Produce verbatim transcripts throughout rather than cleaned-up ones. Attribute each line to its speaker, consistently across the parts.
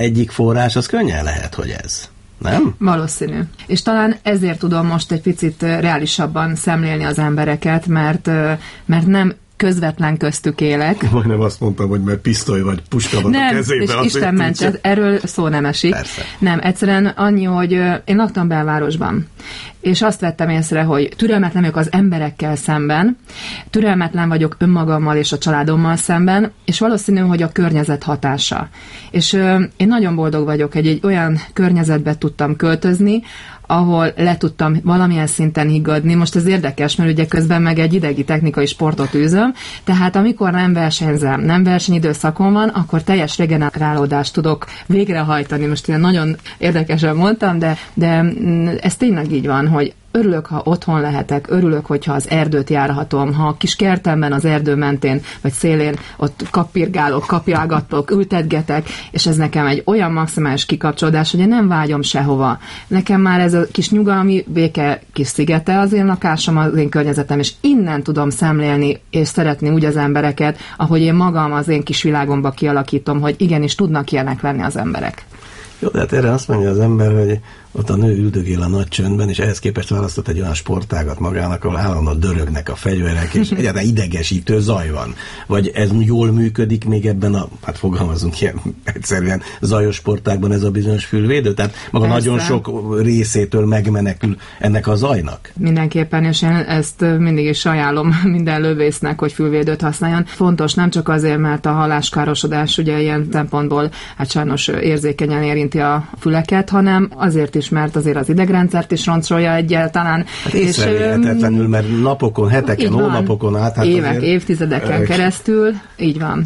Speaker 1: egyik forrás az könnyen lehet, hogy ez. Nem?
Speaker 2: Valószínű. És talán ezért tudom most egy picit reálisabban szemlélni az embereket, mert, mert nem közvetlen köztük élek.
Speaker 1: Majdnem azt mondtam, hogy mert pisztoly vagy puska van
Speaker 2: nem,
Speaker 1: a kezében.
Speaker 2: És Isten mentse, erről szó nem esik.
Speaker 1: Persze.
Speaker 2: Nem, egyszerűen annyi, hogy én laktam belvárosban, és azt vettem észre, hogy türelmetlen vagyok az emberekkel szemben, türelmetlen vagyok önmagammal és a családommal szemben, és valószínű, hogy a környezet hatása. És ö, én nagyon boldog vagyok, hogy egy olyan környezetbe tudtam költözni, ahol le tudtam valamilyen szinten higgadni. Most ez érdekes, mert ugye közben meg egy idegi technikai sportot űzöm, tehát amikor nem versenyzem, nem versenyidőszakon van, akkor teljes regenerálódást tudok végrehajtani. Most ilyen nagyon érdekesen mondtam, de, de ez tényleg így van, hogy örülök, ha otthon lehetek, örülök, hogyha az erdőt járhatom, ha a kis kertemben az erdő mentén, vagy szélén ott kapirgálok, kapjálgatok, ültetgetek, és ez nekem egy olyan maximális kikapcsolódás, hogy én nem vágyom sehova. Nekem már ez a kis nyugalmi béke kis szigete az én lakásom, az én környezetem, és innen tudom szemlélni, és szeretni úgy az embereket, ahogy én magam az én kis világomba kialakítom, hogy igenis tudnak ilyenek lenni az emberek.
Speaker 1: Jó, de hát erre azt mondja az ember, hogy ott a nő üldögél a nagy csöndben, és ehhez képest választott egy olyan sportágat magának, ahol állandóan dörögnek a fegyverek, és egyáltalán idegesítő zaj van. Vagy ez jól működik még ebben a, hát fogalmazunk ilyen egyszerűen zajos sportágban ez a bizonyos fülvédő? Tehát maga Persze. nagyon sok részétől megmenekül ennek a zajnak?
Speaker 2: Mindenképpen, és én ezt mindig is ajánlom minden lövésznek, hogy fülvédőt használjon. Fontos nem csak azért, mert a halláskárosodás ugye ilyen szempontból hát sajnos érzékenyen érinti a füleket, hanem azért is, mert azért az idegrendszert is roncsolja egyáltalán.
Speaker 1: Hát és észrevéhetetlenül, mert napokon, heteken, hónapokon át. Hát
Speaker 2: évek, azért, évtizedeken keresztül, így van.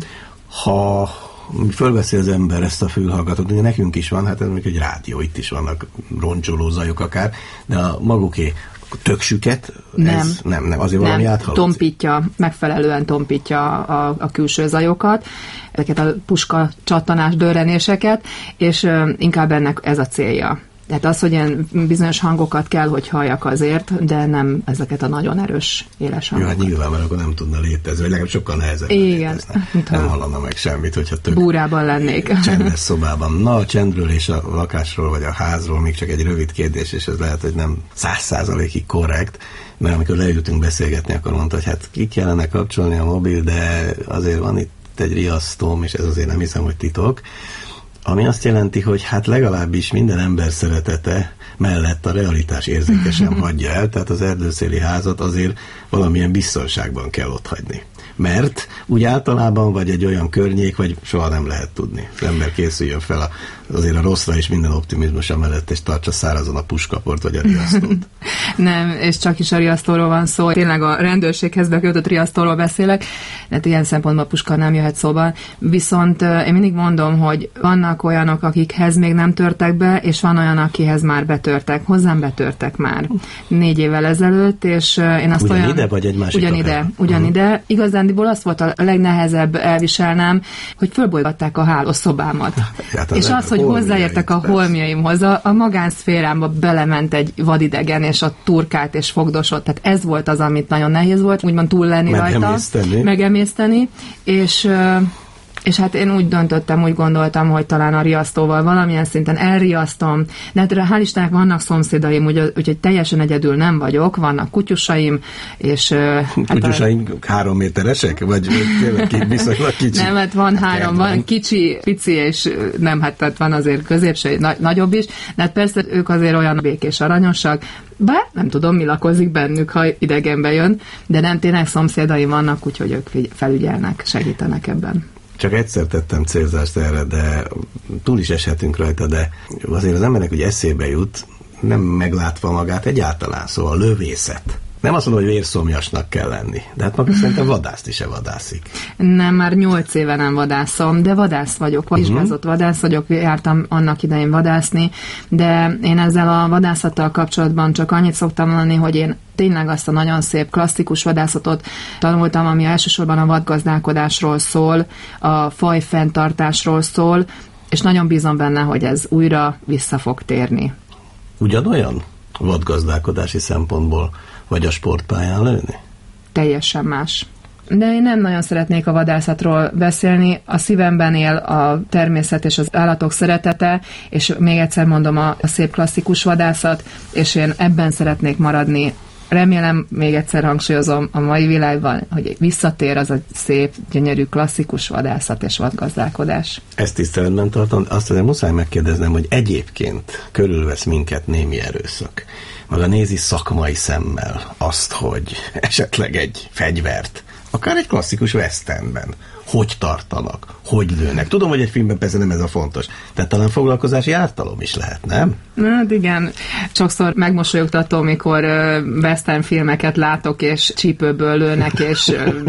Speaker 1: Ha fölveszi az ember ezt a fülhallgatót, ugye nekünk is van, hát ez még egy rádió, itt is vannak roncsoló zajok akár, de a maguké töksüket,
Speaker 2: nem.
Speaker 1: Ez nem, nem, azért nem. valami áthallatszik.
Speaker 2: Tompítja, megfelelően tompítja a, a külső zajokat, ezeket a puska csattanás dörrenéseket, és uh, inkább ennek ez a célja. Tehát az, hogy ilyen bizonyos hangokat kell, hogy halljak azért, de nem ezeket a nagyon erős, éles hangokat.
Speaker 1: Jó, hát nyilván, mert akkor nem tudna létezni, vagy legalább sokkal nehezebb.
Speaker 2: Igen.
Speaker 1: Nem hallana meg semmit, hogyha tök
Speaker 2: búrában lennék.
Speaker 1: Csendes szobában. Na, a csendről és a lakásról, vagy a házról még csak egy rövid kérdés, és ez lehet, hogy nem száz százalékig korrekt, mert amikor leültünk beszélgetni, akkor mondta, hogy hát ki kellene kapcsolni a mobil, de azért van itt egy riasztóm, és ez azért nem hiszem, hogy titok. Ami azt jelenti, hogy hát legalábbis minden ember szeretete mellett a realitás érzékesen hagyja el, tehát az erdőszéli házat azért valamilyen biztonságban kell otthagyni. Mert úgy általában vagy egy olyan környék, vagy soha nem lehet tudni. Az ember készüljön fel a, azért a rosszra és minden optimizmusa mellett, és tartsa szárazon a puskaport vagy a riasztót.
Speaker 2: Nem, és csak is a riasztóról van szó. Tényleg a rendőrséghez bekötött riasztóról beszélek, mert ilyen szempontból a puska nem jöhet szóba. Viszont én mindig mondom, hogy vannak olyanok, akikhez még nem törtek be, és van olyan, akihez már betörtek. Hozzám betörtek már négy évvel ezelőtt, és én azt
Speaker 1: ugyanide,
Speaker 2: olyan...
Speaker 1: vagy egy másik
Speaker 2: Ugyanide, ugyanide. Uh-huh. Igazándiból azt volt a legnehezebb elviselnem, hogy fölbolygatták a hálószobámat. Hát és az, hogy hozzáértek a holmjaimhoz, a, a magánszférámba belement egy vadidegen, és a turkált és fogdosott. Tehát ez volt az, amit nagyon nehéz volt, úgymond túl lenni rajta. Megemészteni. És... És hát én úgy döntöttem, úgy gondoltam, hogy talán a riasztóval valamilyen szinten elriasztom. De hát hál' Istennek vannak szomszédaim, úgyhogy, úgyhogy teljesen egyedül nem vagyok, vannak kutyusaim, és... Hát
Speaker 1: kutyusaim a... három méteresek? Vagy tényleg viszonylag kicsi?
Speaker 2: Nem, hát van három, van kicsi, pici, és nem, hát tehát van azért középső, nagy, nagyobb is, de hát persze ők azért olyan békés, aranyosak, bár nem tudom, mi lakozik bennük, ha idegenbe jön, de nem, tényleg szomszédaim vannak, úgyhogy ők felügyelnek, segítenek ebben.
Speaker 1: Csak egyszer tettem célzást erre, de túl is eshetünk rajta, de azért az embernek úgy eszébe jut, nem meglátva magát egyáltalán, szóval a lövészet. Nem azt mondom, hogy vérszomjasnak kell lenni, de hát maga szerintem vadászt is-e vadászik.
Speaker 2: Nem, már nyolc éve nem vadászom, de vadász vagyok, vagy vizsgázott uh-huh. vadász vagyok, jártam annak idején vadászni, de én ezzel a vadászattal kapcsolatban csak annyit szoktam mondani, hogy én tényleg azt a nagyon szép klasszikus vadászatot tanultam, ami elsősorban a vadgazdálkodásról szól, a faj fenntartásról szól, és nagyon bízom benne, hogy ez újra vissza fog térni.
Speaker 1: Ugyanolyan vadgazdálkodási szempontból vagy a sportpályán lőni?
Speaker 2: Teljesen más. De én nem nagyon szeretnék a vadászatról beszélni. A szívemben él a természet és az állatok szeretete, és még egyszer mondom, a, a szép klasszikus vadászat, és én ebben szeretnék maradni. Remélem, még egyszer hangsúlyozom, a mai világban, hogy visszatér az a szép, gyönyörű, klasszikus vadászat és vadgazdálkodás.
Speaker 1: Ezt tiszteletben tartom, azt azért muszáj megkérdeznem, hogy egyébként körülvesz minket némi erőszak. Maga nézi szakmai szemmel azt, hogy esetleg egy fegyvert, akár egy klasszikus westernben, hogy tartanak, hogy lőnek. Tudom, hogy egy filmben persze nem ez a fontos, de talán foglalkozási ártalom is lehet, nem?
Speaker 2: Hát igen, sokszor megmosolyogtató, mikor western filmeket látok, és csípőből lőnek, és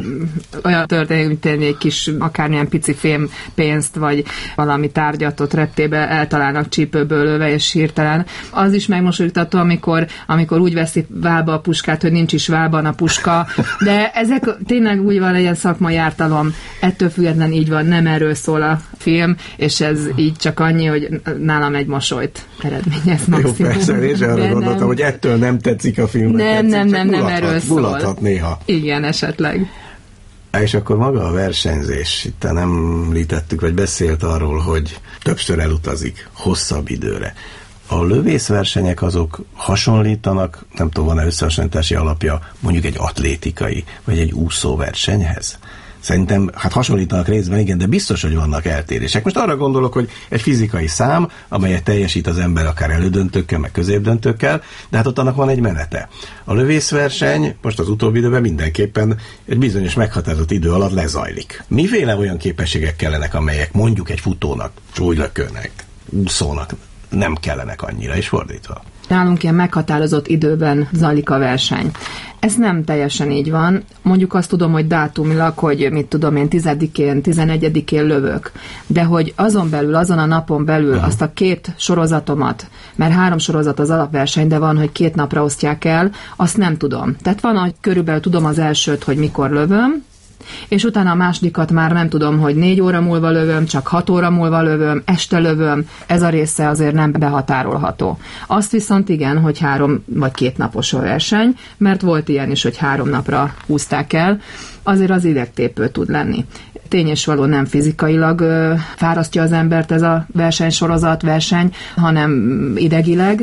Speaker 2: olyan történik, mint egy kis, akármilyen pici fém pénzt, vagy valami tárgyat ott reptébe eltalálnak csípőből lőve, és hirtelen. Az is megmosolyogtató, amikor, amikor úgy veszi válba a puskát, hogy nincs is válban a puska, de ezek tényleg úgy van, legyen szakmai ártalom. Ettől független így van, nem erről szól a film, és ez így csak annyi, hogy nálam egy mosolyt eredményez maximum.
Speaker 1: Jó, persze, én sem arra gondoltam, hogy ettől nem tetszik a film.
Speaker 2: Nem, tetszik, nem, nem, nem erről szól.
Speaker 1: Mulathat néha.
Speaker 2: Igen, esetleg.
Speaker 1: És akkor maga a versenyzés, itt nem említettük, vagy beszélt arról, hogy többször elutazik, hosszabb időre. A lövészversenyek azok hasonlítanak, nem tudom, van-e összehasonlítási alapja, mondjuk egy atlétikai, vagy egy úszóversenyhez? Szerintem, hát hasonlítanak részben, igen, de biztos, hogy vannak eltérések. Most arra gondolok, hogy egy fizikai szám, amelyet teljesít az ember akár elődöntőkkel, meg középdöntőkkel, de hát ott annak van egy menete. A lövészverseny most az utóbbi időben mindenképpen egy bizonyos meghatározott idő alatt lezajlik. Miféle olyan képességek kellenek, amelyek mondjuk egy futónak, súlylökőnek, úszónak nem kellenek annyira, és fordítva?
Speaker 2: Nálunk ilyen meghatározott időben zajlik a verseny. Ez nem teljesen így van. Mondjuk azt tudom, hogy dátumilag, hogy mit tudom én, tizedikén, tizenegyedikén lövök. De hogy azon belül, azon a napon belül uh-huh. azt a két sorozatomat, mert három sorozat az alapverseny, de van, hogy két napra osztják el, azt nem tudom. Tehát van, hogy körülbelül tudom az elsőt, hogy mikor lövöm, és utána a másodikat már nem tudom, hogy négy óra múlva lövöm, csak hat óra múlva lövöm, este lövöm, ez a része azért nem behatárolható. Azt viszont igen, hogy három vagy két napos a verseny, mert volt ilyen is, hogy három napra húzták el, azért az idegtépő tud lenni. Tény és való, nem fizikailag ö, fárasztja az embert ez a versenysorozat, verseny, hanem idegileg,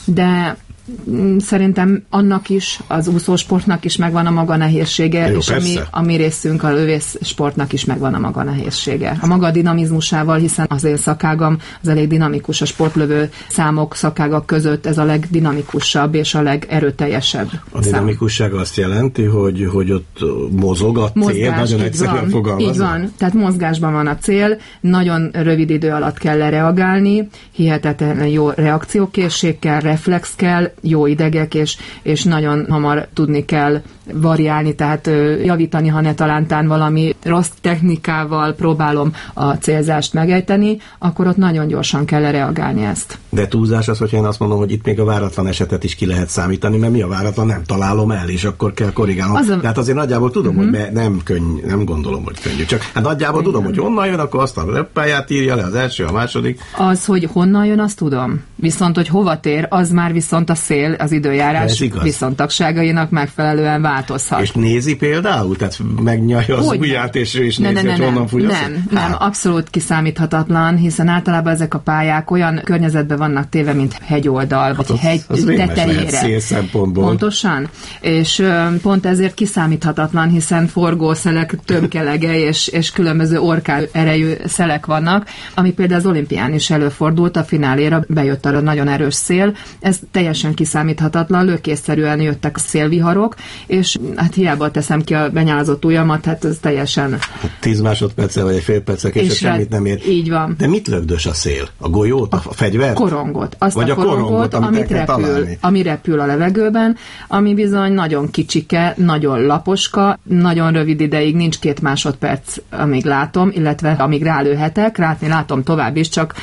Speaker 2: de szerintem annak is, az úszósportnak is megvan a maga nehézsége,
Speaker 1: jó,
Speaker 2: és a mi, a mi részünk, a lövész sportnak is megvan a maga nehézsége. A maga dinamizmusával, hiszen az én szakágam az elég dinamikus, a sportlövő számok, szakágak között ez a legdinamikusabb és a legerőteljesebb. A
Speaker 1: dinamikusság azt jelenti, hogy, hogy ott mozog a cél, mozgás, nagyon egyszerűen fogalmazva.
Speaker 2: Így van, tehát mozgásban van a cél, nagyon rövid idő alatt kell lereagálni, hihetetlen jó reakciókészség kell, reflex kell, jó idegek, és, és nagyon hamar tudni kell variálni, tehát ö, javítani, ha ne talántán valami rossz technikával próbálom a célzást megejteni, akkor ott nagyon gyorsan kell reagálni ezt.
Speaker 1: De túlzás az, hogyha én azt mondom, hogy itt még a váratlan esetet is ki lehet számítani, mert mi a váratlan, nem találom el, és akkor kell korrigálnom. Az a... Tehát azért nagyjából tudom, uh-huh. hogy nem, könny, nem gondolom, hogy könnyű. Csak hát nagyjából igen. tudom, hogy honnan jön, akkor azt a röppályát írja le, az első, a második.
Speaker 2: Az, hogy honnan jön, azt tudom. Viszont, hogy hova tér, az már viszont a szél, az időjárás viszontagságainak megfelelően változhat.
Speaker 1: És nézi például? Tehát megnyalja az ujját, és, és
Speaker 2: ne,
Speaker 1: nézi,
Speaker 2: ne, ne,
Speaker 1: hogy honnan fúj a
Speaker 2: Nem, nem, nem, abszolút kiszámíthatatlan, hiszen általában ezek a pályák olyan környezetben vannak téve, mint hegyoldal, vagy
Speaker 1: hát
Speaker 2: hegy
Speaker 1: az
Speaker 2: tetejére.
Speaker 1: Szél szempontból.
Speaker 2: Pontosan. És ö, pont ezért kiszámíthatatlan, hiszen forgószelek, tömkelege és, és különböző orkán erejű szelek vannak, ami például az olimpián is előfordult, a fináléra bejött a nagyon erős szél. Ez teljesen kiszámíthatatlan, lökészszerűen jöttek a szélviharok, és hát hiába teszem ki a benyálazott ujjamat, hát ez teljesen...
Speaker 1: Tíz másodperccel vagy egy fél perccel később semmit nem ér.
Speaker 2: Így van.
Speaker 1: De mit lögdös a szél? A golyót? A, a fegyvert?
Speaker 2: Korongot. Azt
Speaker 1: vagy
Speaker 2: a korongot, a korongot amit, amit repül, ami repül a levegőben, ami bizony nagyon kicsike, nagyon laposka, nagyon rövid ideig, nincs két másodperc, amíg látom, illetve amíg rálőhetek, látni látom tovább is, csak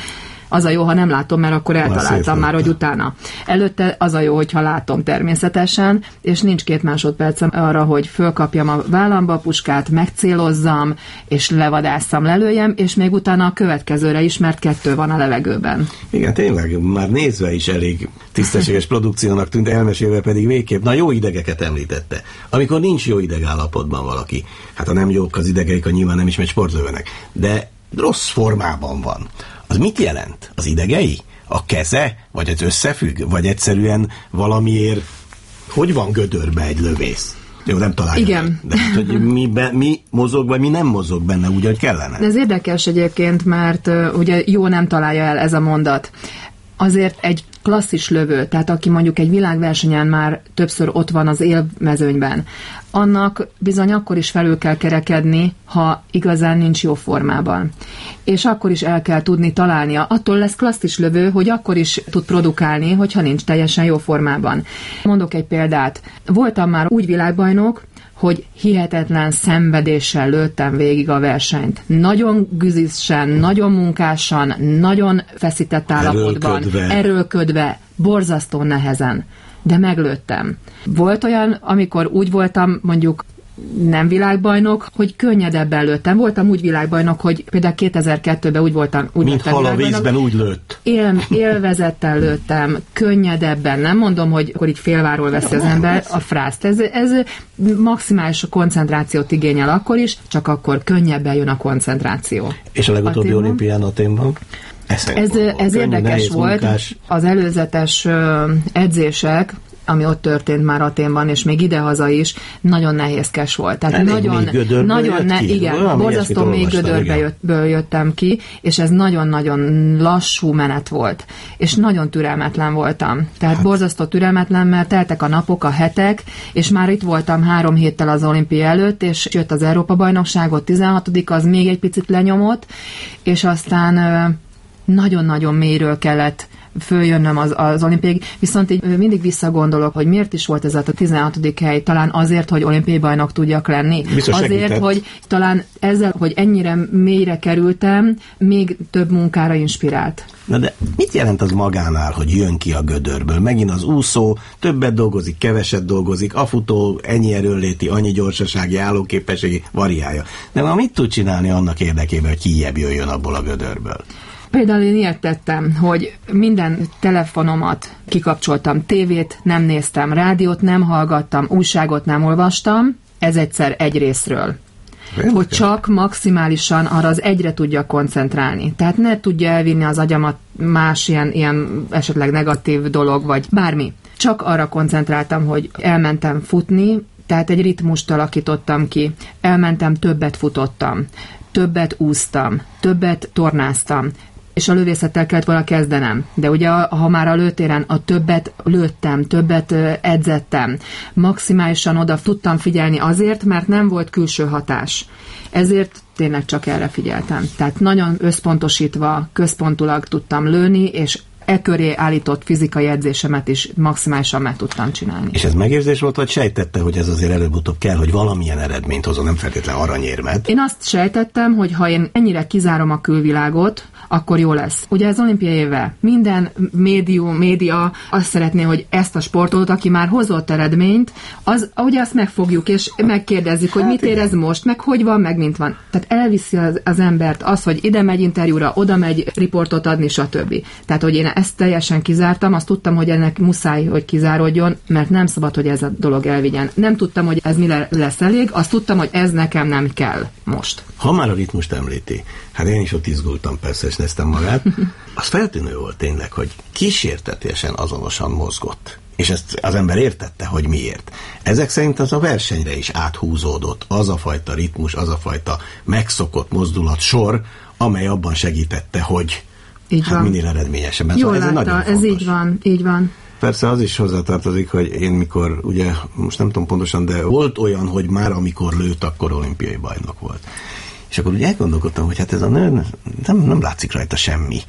Speaker 2: Az a jó, ha nem látom, mert akkor eltaláltam már, hogy utána. Előtte az a jó, hogyha látom természetesen, és nincs két másodpercem arra, hogy fölkapjam a vállamba a puskát, megcélozzam, és levadásszam, lelőjem, és még utána a következőre is, mert kettő van a levegőben.
Speaker 1: Igen, tényleg, már nézve is elég tisztességes produkciónak tűnt, elmesélve pedig végképp. Na, jó idegeket említette. Amikor nincs jó idegállapotban valaki, hát ha nem jók az idegeik, a nyilván nem is megy sportlövőnek, de rossz formában van. Az mit jelent? Az idegei? A keze? Vagy ez összefügg? Vagy egyszerűen valamiért, hogy van gödörbe egy lövész? Jó, nem találja.
Speaker 2: Igen.
Speaker 1: Meg. De hát, hogy mi, be, mi mozog, vagy mi nem mozog benne úgy, hogy kellene.
Speaker 2: Ez érdekes egyébként, mert uh, ugye jó nem találja el ez a mondat. Azért egy klasszis lövő, tehát aki mondjuk egy világversenyen már többször ott van az élmezőnyben, annak bizony akkor is felül kell kerekedni, ha igazán nincs jó formában. És akkor is el kell tudni találnia. Attól lesz klasszis lövő, hogy akkor is tud produkálni, hogyha nincs teljesen jó formában. Mondok egy példát. Voltam már úgy világbajnok, hogy hihetetlen szenvedéssel lőttem végig a versenyt. Nagyon güzisen, nagyon munkásan, nagyon feszített állapotban, erőlködve, erőlködve borzasztó nehezen. De meglőttem. Volt olyan, amikor úgy voltam, mondjuk nem világbajnok, hogy könnyedebben lőttem. Voltam úgy világbajnok, hogy például kétezer-kettőben úgy voltam. Úgy
Speaker 1: mint hal a vízben úgy lőtt.
Speaker 2: Él, élvezettel lőttem, könnyedebben. Nem mondom, hogy akkor így félváról veszi az ember a frászt. Ez, ez maximális koncentrációt igényel akkor is, csak akkor könnyebben jön a koncentráció.
Speaker 1: És a legutóbbi Aténban? Olimpián Aténban?
Speaker 2: Ez, ez érdekes volt. Munkás. Az előzetes edzések, ami ott történt már Aténban, és még idehaza is, nagyon nehézkes volt. Tehát elég nagyon, nagyon ne, igen, borzasztó még gödörből jöttem ki, és ez nagyon-nagyon lassú menet volt. És nagyon türelmetlen voltam. Tehát hát. borzasztó türelmetlen, mert teltek a napok, a hetek, és már itt voltam három héttel az olimpia előtt, és jött az Európa-bajnokságot, tizenhatodik az még egy picit lenyomott, és aztán nagyon-nagyon mélyről kellett följönnöm az, az olimpiáig, viszont így mindig visszagondolok, hogy miért is volt ez a tizenhatodik hely, talán azért, hogy olimpiai bajnok tudjak lenni.
Speaker 1: Biztos
Speaker 2: azért,
Speaker 1: segített.
Speaker 2: Hogy talán ezzel, hogy ennyire mélyre kerültem, még több munkára inspirált.
Speaker 1: Na de mit jelent az magánál, hogy jön ki a gödörből? Megint az úszó többet dolgozik, keveset dolgozik, a futó ennyi erőnléti, annyi gyorsasági, állóképességi variálja. De ma mit tud csinálni annak érdekében, hogy kijebb jöjjön abból a gödörből?
Speaker 2: Például én ilyet tettem, hogy minden telefonomat kikapcsoltam, tévét nem néztem, rádiót nem hallgattam, újságot nem olvastam, ez egyszer egy részről. Érdekes. Hogy csak maximálisan arra az egyre tudja koncentrálni. Tehát ne tudja elvinni az agyamat más ilyen, ilyen esetleg negatív dolog, vagy bármi. Csak arra koncentráltam, hogy elmentem futni, tehát egy ritmust alakítottam ki, elmentem, többet futottam, többet úsztam, többet tornáztam, és a lövészettel kellett volna kezdenem. De ugye, ha már a lőtéren a többet lőttem, többet edzettem, maximálisan oda tudtam figyelni azért, mert nem volt külső hatás. Ezért tényleg csak erre figyeltem. Tehát nagyon összpontosítva, központulag tudtam lőni, és e köré állított fizikai edzésemet is maximálisan meg tudtam csinálni. És
Speaker 1: ez megérzés volt, vagy sejtette, hogy ez azért előbb-utóbb kell, hogy valamilyen eredményt hozom, nem feltétlenül aranyérmet?
Speaker 2: Én azt sejtettem, hogy ha én ennyire kizárom a külvilágot, akkor jó lesz. Ugye az olimpiai éve minden médium, média azt szeretné, hogy ezt a sportot, aki már hozott eredményt, az, ugye azt megfogjuk, és megkérdezzük, hogy hát mit érez most, meg hogy van, meg mint van. Tehát elviszi az, az embert az, hogy ide megy interjúra, oda megy riportot adni, stb. Tehát, hogy én ezt teljesen kizártam, azt tudtam, hogy ennek muszáj, hogy kizáródjon, mert nem szabad, hogy ez a dolog elvigyen. Nem tudtam, hogy ez mire lesz elég, azt tudtam, hogy ez nekem nem kell most.
Speaker 1: Ha már a ritmust említi, hát én is ott izgultam persze, és néztem magát, az feltűnő volt tényleg, hogy kísértetiesen azonosan mozgott. És ezt az ember értette, hogy miért. Ezek szerint az a versenyre is áthúzódott az a fajta ritmus, az a fajta megszokott mozdulat sor, amely abban segítette, hogy
Speaker 2: így
Speaker 1: hát
Speaker 2: van.
Speaker 1: Minél eredményesebben.
Speaker 2: Jól
Speaker 1: ez
Speaker 2: látta, ez így van, így van.
Speaker 1: Persze az is hozzátartozik, hogy én mikor, ugye, most nem tudom pontosan, de volt olyan, hogy már amikor lőtt, akkor olimpiai bajnok volt. És akkor ugye elgondolkodtam, hogy hát ez a nő nem, nem látszik rajta semmi.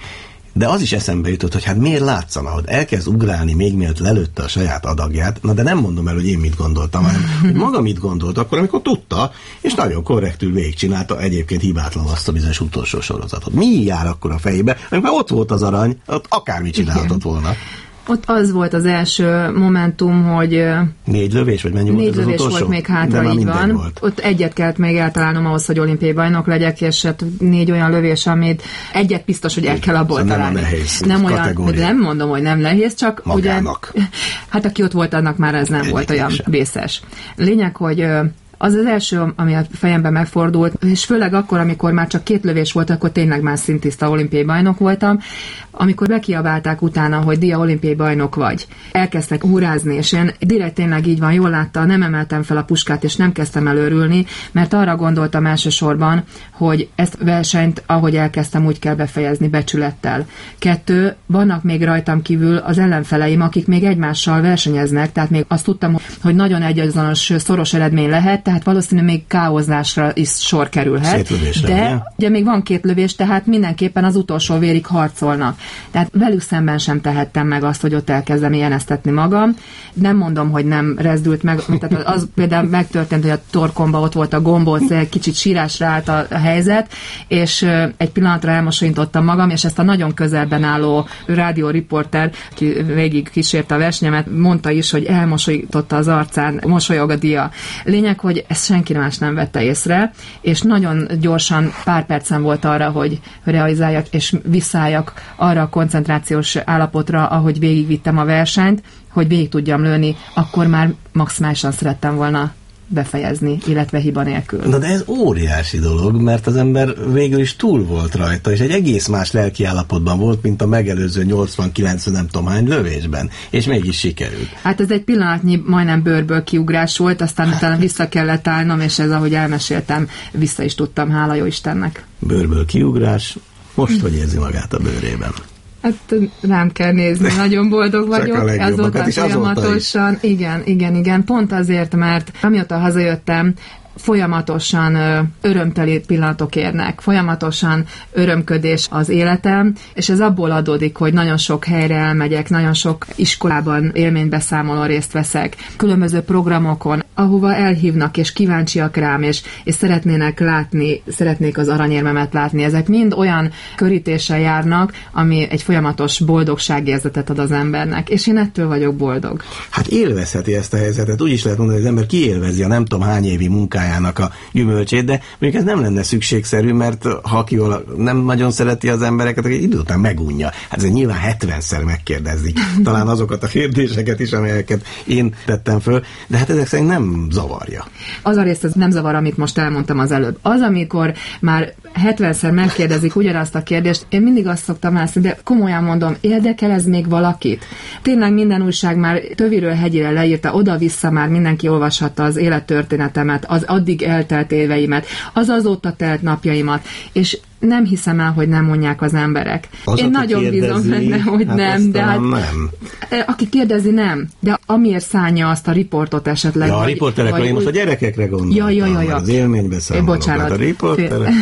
Speaker 1: De az is eszembe jutott, hogy hát miért látszana, hogy elkezd ugrálni még mielőtt lelőtte a saját adagját, na de nem mondom el, hogy én mit gondoltam, hanem hogy maga mit gondolt akkor, amikor tudta, és nagyon korrektül végigcsinálta egyébként hibátlan azt a bizonyos utolsó sorozatot. Mi jár akkor a fejébe, amikor ott volt az arany, ott akármit csinálhatott volna.
Speaker 2: Ott az volt az első momentum, hogy...
Speaker 1: Négy lövés, vagy mennyi volt
Speaker 2: az utolsó? Négy lövés volt még hátra, így van. Volt. Ott egyet kellett még eltalálnom ahhoz, hogy olimpiai bajnok legyek, és hát négy olyan lövés, amit egyet biztos, hogy el kell abból szóval találni.
Speaker 1: Nem nehéz
Speaker 2: nem olyan, nem mondom, hogy nem nehéz, csak
Speaker 1: magának.
Speaker 2: Ugye, hát aki ott volt, annak már ez nem Egyik volt olyan sem. vészes. Lényeg, hogy... Az az első, ami a fejemben megfordult, és főleg akkor, amikor már csak két lövés volt, akkor tényleg már szintiszta olimpiai bajnok voltam, amikor bekiabálták utána, hogy Dia, olimpiai bajnok vagy. Elkezdtek hurrázni, és én direkt tényleg így van, jól látta, nem emeltem fel a puskát, és nem kezdtem el őrülni, mert arra gondoltam elsősorban, hogy ezt a versenyt, ahogy elkezdtem, úgy kell befejezni becsülettel. Kettő, vannak még rajtam kívül az ellenfeleim, akik még egymással versenyeznek, tehát még azt tudtam, hogy nagyon egyazonos, szoros eredmény lehet, tehát valószínűleg még káozásra is sor kerülhet. De ugye? ugye még van két lövés, tehát mindenképpen az utolsó vérig harcolnak. Tehát velük szemben sem tehettem meg azt, hogy ott elkezdem ilyeneztetni magam. Nem mondom, hogy nem rezdült meg. Tehát az például megtörtént, hogy a torkomba ott volt a gombóc, kicsit sírásra állt a, a helyzet, és egy pillanatra elmosolyintottam magam, és ezt a nagyon közelben álló rádióriporter, aki végig kísérte a versenyemet, mondta is, hogy elmosolyította az arcán, mosolyog a Dia. Lényeg, hogy ezt senki más nem vette észre, és nagyon gyorsan pár percen volt arra, hogy realizáljak, és visszálljak arra a koncentrációs állapotra, ahogy végigvittem a versenyt, hogy végig tudjam lőni, akkor már maximálisan szerettem volna befejezni, illetve hiba nélkül.
Speaker 1: Na de ez óriási dolog, mert az ember végül is túl volt rajta, és egy egész más lelki állapotban volt, mint a megelőző nyolcvan-kilencven nem tudom hány lövésben, és mégis sikerült.
Speaker 2: Hát ez egy pillanatnyi majdnem bőrből kiugrás volt, aztán hát. utána vissza kellett állnom, és ez, ahogy elmeséltem, vissza is tudtam, hála jó Istennek.
Speaker 1: Bőrből kiugrás, most hogy érzi magát a bőrében?
Speaker 2: Hát nem kell nézni, nagyon boldog vagyok. Azóta folyamatosan. Igen, igen, igen. Pont azért, mert amióta hazajöttem, folyamatosan örömteli pillanatok érnek, folyamatosan örömködés az életem, és ez abból adódik, hogy nagyon sok helyre elmegyek, nagyon sok iskolában élménybeszámoló részt veszek, különböző programokon, ahova elhívnak, és kíváncsiak rám, és, és szeretnének látni, szeretnék az aranyérmemet látni. Ezek mind olyan körítéssel járnak, ami egy folyamatos boldogságérzetet ad az embernek, és én ettől vagyok boldog.
Speaker 1: Hát élvezheti ezt a helyzetet, úgy is lehet mondani, hogy az ember kiélvezi a nem tudom hány évi munkájának a gyümölcsét, de mondjuk ez nem lenne szükségszerű, mert ha ki nem nagyon szereti az embereket, akkor idő után megunja. Hát ez nyilván hetvenszer megkérdezik. Talán azokat a kérdéseket is, amelyeket én tettem föl, de hát ezek szerint nem zavarja.
Speaker 2: Az a rész az nem zavar, amit most elmondtam az előbb. Az, amikor már hetvenszer megkérdezik ugyanazt a kérdést, én mindig azt szoktam mászni, de komolyan mondom, érdekel ez még valakit? Tényleg minden újság már töviről hegyire leírta, oda-vissza már mindenki olvashatta az élettörténetemet, az addig eltelt éveimet, az azóta telt napjaimat, és nem hiszem el, hogy nem mondják az emberek.
Speaker 1: Az,
Speaker 2: Én nagyon bízom benne, hogy hát nem, de hát
Speaker 1: nem.
Speaker 2: Aki kérdezi, nem. De amiért szánja azt a riportot esetleg.
Speaker 1: Ja, a riporterekre, vagy, én most a gyerekekre gondoltam.
Speaker 2: Ja, ja, ja, ja.
Speaker 1: Az élménybeszámolókat. A riporterek.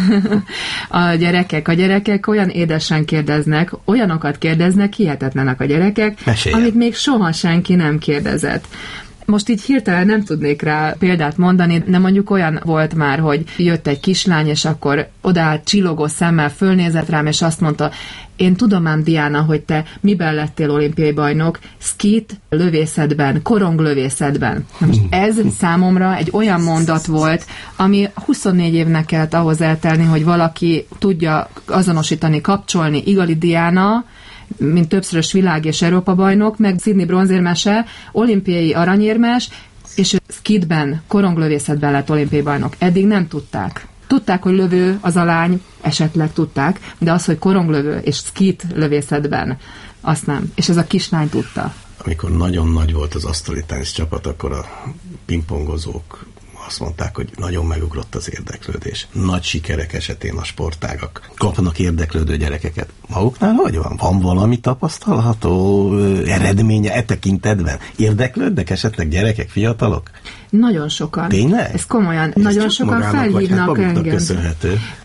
Speaker 2: A gyerekek, a gyerekek olyan édesen kérdeznek, olyanokat kérdeznek, hihetetlenek a gyerekek,
Speaker 1: Meséljen.
Speaker 2: Amit még soha senki nem kérdezett. Most így hirtelen nem tudnék rá példát mondani, de mondjuk olyan volt már, hogy jött egy kislány, és akkor odaállt csillogó szemmel, fölnézett rám, és azt mondta, én tudom ám, Diana, hogy te miben lettél olimpiai bajnok, szkít lövészetben, koronglövészetben. Most ez számomra egy olyan mondat volt, ami huszonnégy évnek kellett ahhoz eltelni, hogy valaki tudja azonosítani, kapcsolni Igali Diana, mint többszörös világ- és Európa-bajnok, meg Sydney bronzérmese, olimpiai aranyérmes, és skidben, koronglövészetben lett olimpiai bajnok. Eddig nem tudták. Tudták, hogy lövő az a lány, esetleg tudták, de az, hogy koronglövő és skid lövészetben, azt nem. És ez a kislány tudta.
Speaker 1: Amikor nagyon nagy volt az asztali tenisz csapat, akkor a pingpongozók azt mondták, hogy nagyon megugrott az érdeklődés. Nagy sikerek esetén a sportágak kapnak érdeklődő gyerekeket. Maguknál hogy van? Van valami tapasztalható eredménye e tekintetben? Érdeklődnek esetleg gyerekek, fiatalok?
Speaker 2: Nagyon sokan.
Speaker 1: Tényleg?
Speaker 2: Ez komolyan. Ez nagyon sokan felhívnak
Speaker 1: vagy, hát
Speaker 2: engem.
Speaker 1: köszönhető.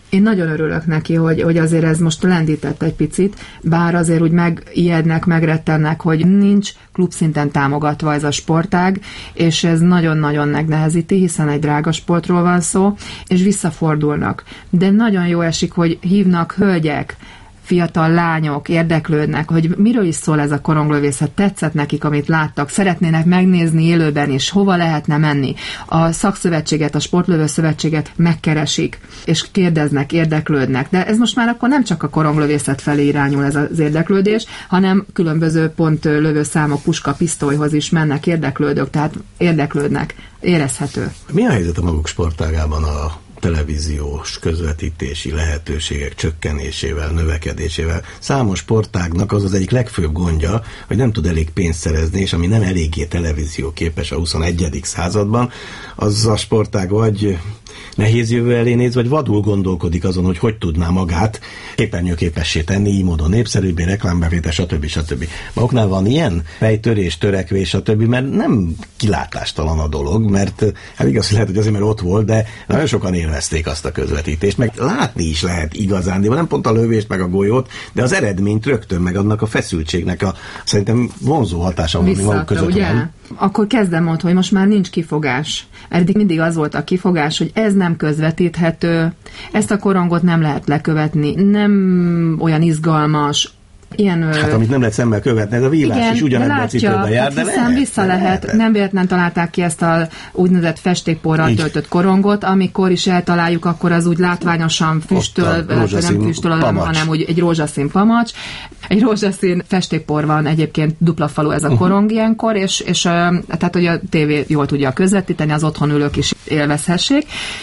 Speaker 2: Én nagyon örülök neki, hogy, hogy azért ez most lendített egy picit, bár azért úgy megijednek, megrettennek, hogy nincs klubszinten támogatva ez a sportág, és ez nagyon-nagyon megnehezíti, hiszen egy drága sportról van szó, és visszafordulnak. De nagyon jó esik, hogy hívnak hölgyek, fiatal lányok, érdeklődnek, hogy miről is szól ez a koronglövészet, tetszett nekik, amit láttak, szeretnének megnézni élőben is, hova lehetne menni. A szakszövetséget, a sportlövőszövetséget megkeresik, és kérdeznek, érdeklődnek. De ez most már akkor nem csak a koronglövészet felé irányul ez az érdeklődés, hanem különböző pontlövő számok, puska, pisztolyhoz is mennek érdeklődők, tehát érdeklődnek, érezhető.
Speaker 1: Mi a helyzet a maguk sportágában a televíziós közvetítési lehetőségek csökkenésével, növekedésével? Számos sportágnak az az egyik legfőbb gondja, hogy nem tud elég pénzt szerezni, és ami nem eléggé televízió képes a huszonegyedik században, az a sportág vagy nehéz jövő elé néz, vagy vadul gondolkodik azon, hogy hogy tudná magát képernyőképessé tenni, így módon népszerűbbé, reklámbevétel, stb. stb. Maguknál van ilyen fejtörés, törekvés, stb., mert nem kilátástalan a dolog, mert hát igaz, lehet, hogy azért, mert ott volt, de nagyon sokan élvezték azt a közvetítést, meg látni is lehet igazán, de nem pont a lövést, meg a golyót, de az eredményt rögtön, meg annak a feszültségnek a szerintem vonzó hatása van, ami maguk között
Speaker 2: ugye?
Speaker 1: van.
Speaker 2: Akkor kezdem ott, hogy most már nincs kifogás. Eddig mindig az volt a kifogás, hogy ez nem közvetíthető, ezt a korongot nem lehet lekövetni, nem olyan izgalmas, ilyen...
Speaker 1: Hát amit nem lehet szemmel követni, ez a vívás
Speaker 2: igen,
Speaker 1: is ugyanebben a cipőben jár, de
Speaker 2: hiszen
Speaker 1: lehet.
Speaker 2: vissza lehet, lehet. Nem véletlen találták ki ezt a úgynevezett festékporral töltött korongot, amikor is eltaláljuk, akkor az úgy látványosan füstöl, nem füstöl, hanem úgy egy rózsaszín pamacs. Egy rózsaszín festékpor van, egyébként dupla falu ez a korong uh-huh. ilyenkor, és, és tehát, hogy a tévé jól tudja közvetíteni, az otthon ülők is élvezhessék,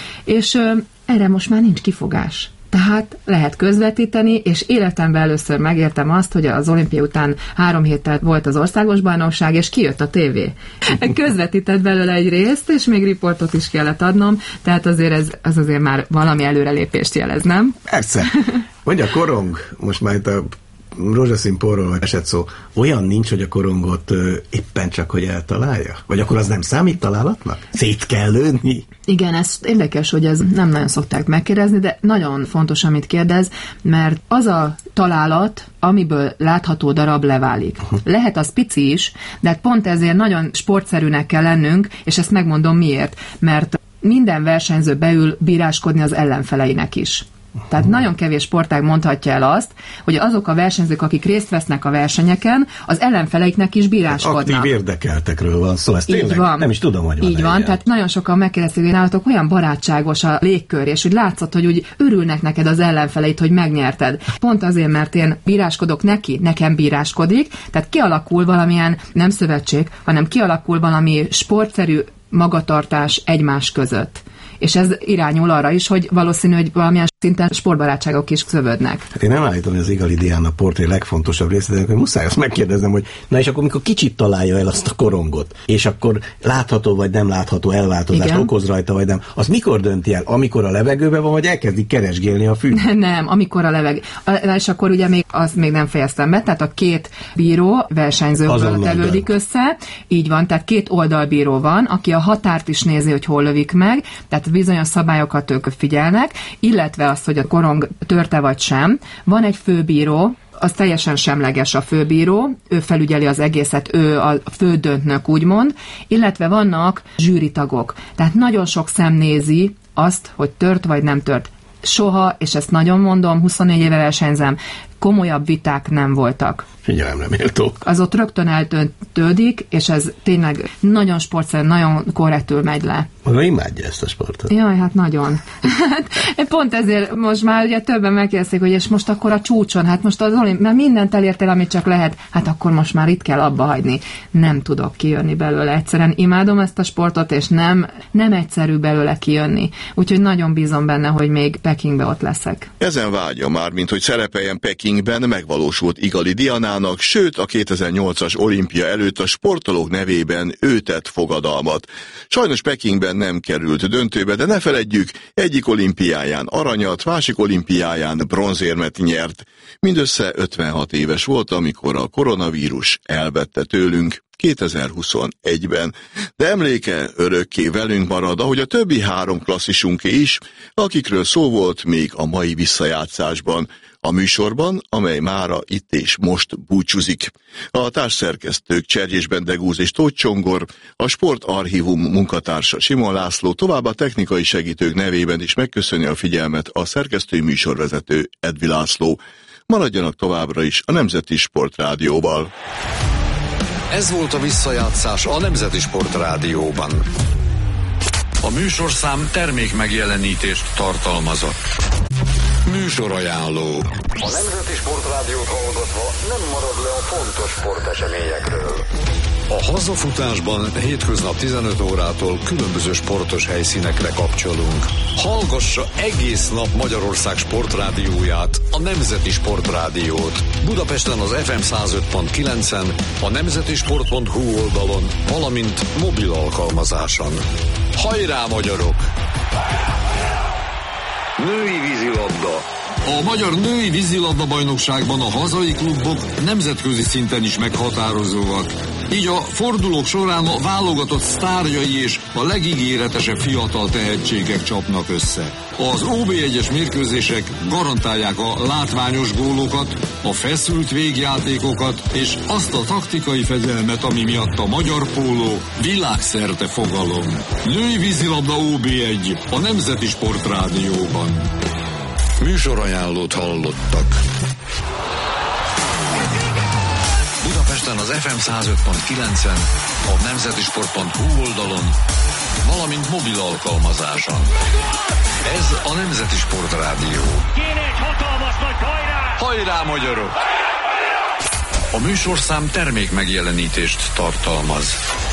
Speaker 2: és erre most már nincs kifogás. Tehát lehet közvetíteni, és életemben először megértem azt, hogy az olimpia után három héttel volt az országos bajnokság, és kijött a tévé. Közvetített belőle egy részt, és még riportot is kellett adnom, tehát azért ez az azért már valami előrelépést jelez, nem?
Speaker 1: Persze. Vagy a korong, most már itt a rózsaszín porról esett szó, olyan nincs, hogy a korongot ö, éppen csak, hogy eltalálja? Vagy akkor az nem számít találatnak? Szét kell lőni?
Speaker 2: Igen, ez érdekes, hogy ez nem nagyon szokták megkérdezni, de nagyon fontos, amit kérdez, mert az a találat, amiből látható darab leválik. Uh-huh. Lehet az pici is, de pont ezért nagyon sportszerűnek kell lennünk, és ezt megmondom miért. Mert minden versenyző beül bíráskodni az ellenfeleinek is. Tehát nagyon kevés sportág mondhatja el azt, hogy azok a versenyzők, akik részt vesznek a versenyeken, az ellenfeleiknek is bíráskodnak.
Speaker 1: Aktív érdekeltekről van szó, ezt
Speaker 2: így
Speaker 1: tényleg
Speaker 2: van.
Speaker 1: Nem is tudom, hogy van.
Speaker 2: Így van, ilyen. Tehát nagyon sokan megkérdezték, hogy nálatok olyan barátságos a légkör, és hogy látszott, hogy úgy örülnek neked az ellenfeleit, hogy megnyerted. Pont azért, mert én bíráskodok neki, nekem bíráskodik, tehát kialakul valamilyen, nem szövetség, hanem kialakul valami sportszerű magatartás egymás között. És ez irányul arra is, hogy valószínű, hogy valamilyen szinten sportbarátságok is szövődnek.
Speaker 1: Hát én nem állítom, hogy az Igali Diana portré legfontosabb része, de hogy muszáj azt megkérdeznem, hogy na és akkor mikor kicsit találja el azt a korongot, és akkor látható vagy nem látható elváltozást igen. okoz rajta, vagy nem, az mikor dönti el? Amikor a levegőben van, vagy elkezdik keresgélni a fűt?
Speaker 2: Nem, amikor a levegő. És akkor ugye még azt még nem fejeztem be, tehát a két bíró versenyzőből tevődik össze, így van, tehát két oldalbíró van, aki a határt is nézi, hogy hol lövik meg, tehát bizonyos szabályokat ők figyelnek, illetve azt, hogy a korong törte vagy sem. Van egy főbíró, az teljesen semleges a főbíró, ő felügyeli az egészet, ő a fődöntnök úgymond, illetve vannak zsűritagok. Tehát nagyon sok szem nézi azt, hogy tört vagy nem tört. Soha, és ezt nagyon mondom, huszonnégy éve versenyzem, komolyabb viták nem voltak.
Speaker 1: Figyelemre méltó.
Speaker 2: Az ott rögtön eltöntődik, és ez tényleg nagyon sportszerűen, nagyon korrektül megy le.
Speaker 1: Maga imádja ezt a sportot.
Speaker 2: Jaj, hát nagyon. Hát, pont ezért most már ugye többen megkérdezték, hogy és most akkor a csúcson, hát most az olimp, mert mindent elértél, amit csak lehet, hát akkor most már itt kell abba hagyni. Nem tudok kijönni belőle. Egyszerűen imádom ezt a sportot, és nem, nem egyszerű belőle kijönni. Úgyhogy nagyon bízom benne, hogy még Pekingbe ott leszek.
Speaker 3: Ezen vágya már, mint hogy szerepeljen Pekingben, megvalósult Igali Dianának, sőt a kétezer-nyolcas olimpia előtt a sportolók nevében ő tett fogadalmat. Sajnos Pekingben nem került döntőbe, de ne feledjük, egyik olimpiáján aranyat, másik olimpiáján bronzérmet nyert. Mindössze ötvenhat éves volt, amikor a koronavírus elvette tőlünk. kétezer-huszonegyben. De emléke örökké velünk marad, ahogy a többi három klasszisunké is, akikről szó volt még a mai visszajátszásban, a műsorban, amely mára itt és most búcsúzik. A társszerkesztők Cserjés Bendegúz és Tóth Csongor, a Sportarchívum munkatársa Simon László, továbbá technikai segítők nevében is megköszöni a figyelmet a szerkesztői műsorvezető Edvi László. Maradjanak továbbra is a Nemzeti Sportrádióval.
Speaker 4: Ez volt a visszajátszás a Nemzeti Sportrádióban. A műsorszám termék megjelenítést tartalmazott. Műsorajánló. A Nemzeti Sportrádiót hallgatva nem marad le a fontos sporteseményekről. A hazafutásban hétköznap tizenöt órától különböző sportos helyszínekre kapcsolunk. Hallgassa egész nap Magyarország sportrádióját, a Nemzeti Sportrádiót. Budapesten az ef em száz öt pont kilencen, a nemzetisport pont hu oldalon, valamint mobil alkalmazáson. Hajrá, magyarok! Női vízilabda. A magyar női vízilabda bajnokságban a hazai klubok nemzetközi szinten is meghatározóak. Így a fordulók során a válogatott sztárjai és a legígéretesebb fiatal tehetségek csapnak össze. Az o bé egyes mérkőzések garantálják a látványos gólokat, a feszült végjátékokat és azt a taktikai fegyelmet, ami miatt a magyar póló világszerte fogalom. Női vízilabda o bé egy a Nemzeti Sportrádióban. Műsorajánlót hallottak. Budapesten az ef em száz öt pont kilencen, a nemzetisport pont hu oldalon, valamint mobil alkalmazáson. Ez a Nemzeti Sportrádió.
Speaker 5: Kéne egy hatalmas nagy hajrá!
Speaker 4: Hajrá, magyarok! A műsorszám termék megjelenítést tartalmaz.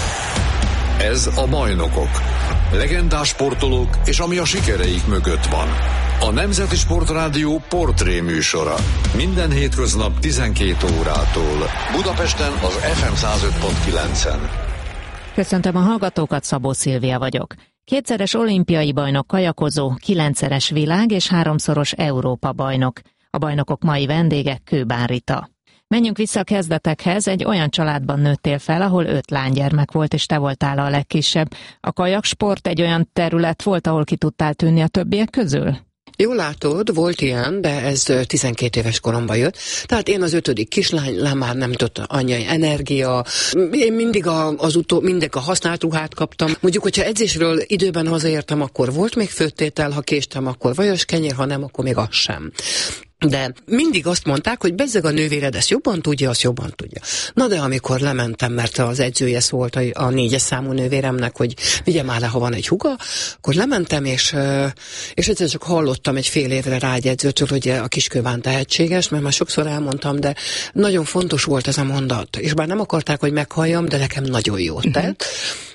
Speaker 4: Ez a Bajnokok. Legendás sportolók és ami a sikereik mögött van. A Nemzeti Sportrádió portré műsora. Minden hétköznap tizenkét órától. Budapesten az ef em száz öt pont kilencen.
Speaker 6: Köszöntöm a hallgatókat, Szabó Szilvia vagyok. Kétszeres olimpiai bajnok kajakozó, kilencszeres világ és háromszoros Európa bajnok. A bajnokok mai vendége Kőbán Rita. Menjünk vissza a kezdetekhez, egy olyan családban nőttél fel, ahol öt lánygyermek volt, és te voltál a legkisebb. A kajaksport egy olyan terület volt, ahol ki tudtál tűnni a többiek közül?
Speaker 7: Jól látod, volt ilyen, de ez tizenkét éves koromban jött. Tehát én az ötödik kislány, le már nem tudtam, anyai energia. Én mindig a, az utó, mindig a használt ruhát kaptam. Mondjuk, hogyha edzésről időben hazaértem, akkor volt még főtétel, ha késtem, akkor vajos kenyér, ha nem, akkor még az sem. De mindig azt mondták, hogy bezzeg a nővéred ezt jobban tudja, azt jobban tudja. Na de amikor lementem, mert az edzője szólt a, a négyes számú nővéremnek, hogy vigye már le, ha van egy húga, akkor lementem, és, és egyszer csak hallottam egy fél évre rá egy edzőtől, hogy a Kiskőbán tehetséges, mert már sokszor elmondtam, de nagyon fontos volt ez a mondat. És bár nem akarták, hogy meghalljam, de nekem nagyon jót tett. Uh-huh.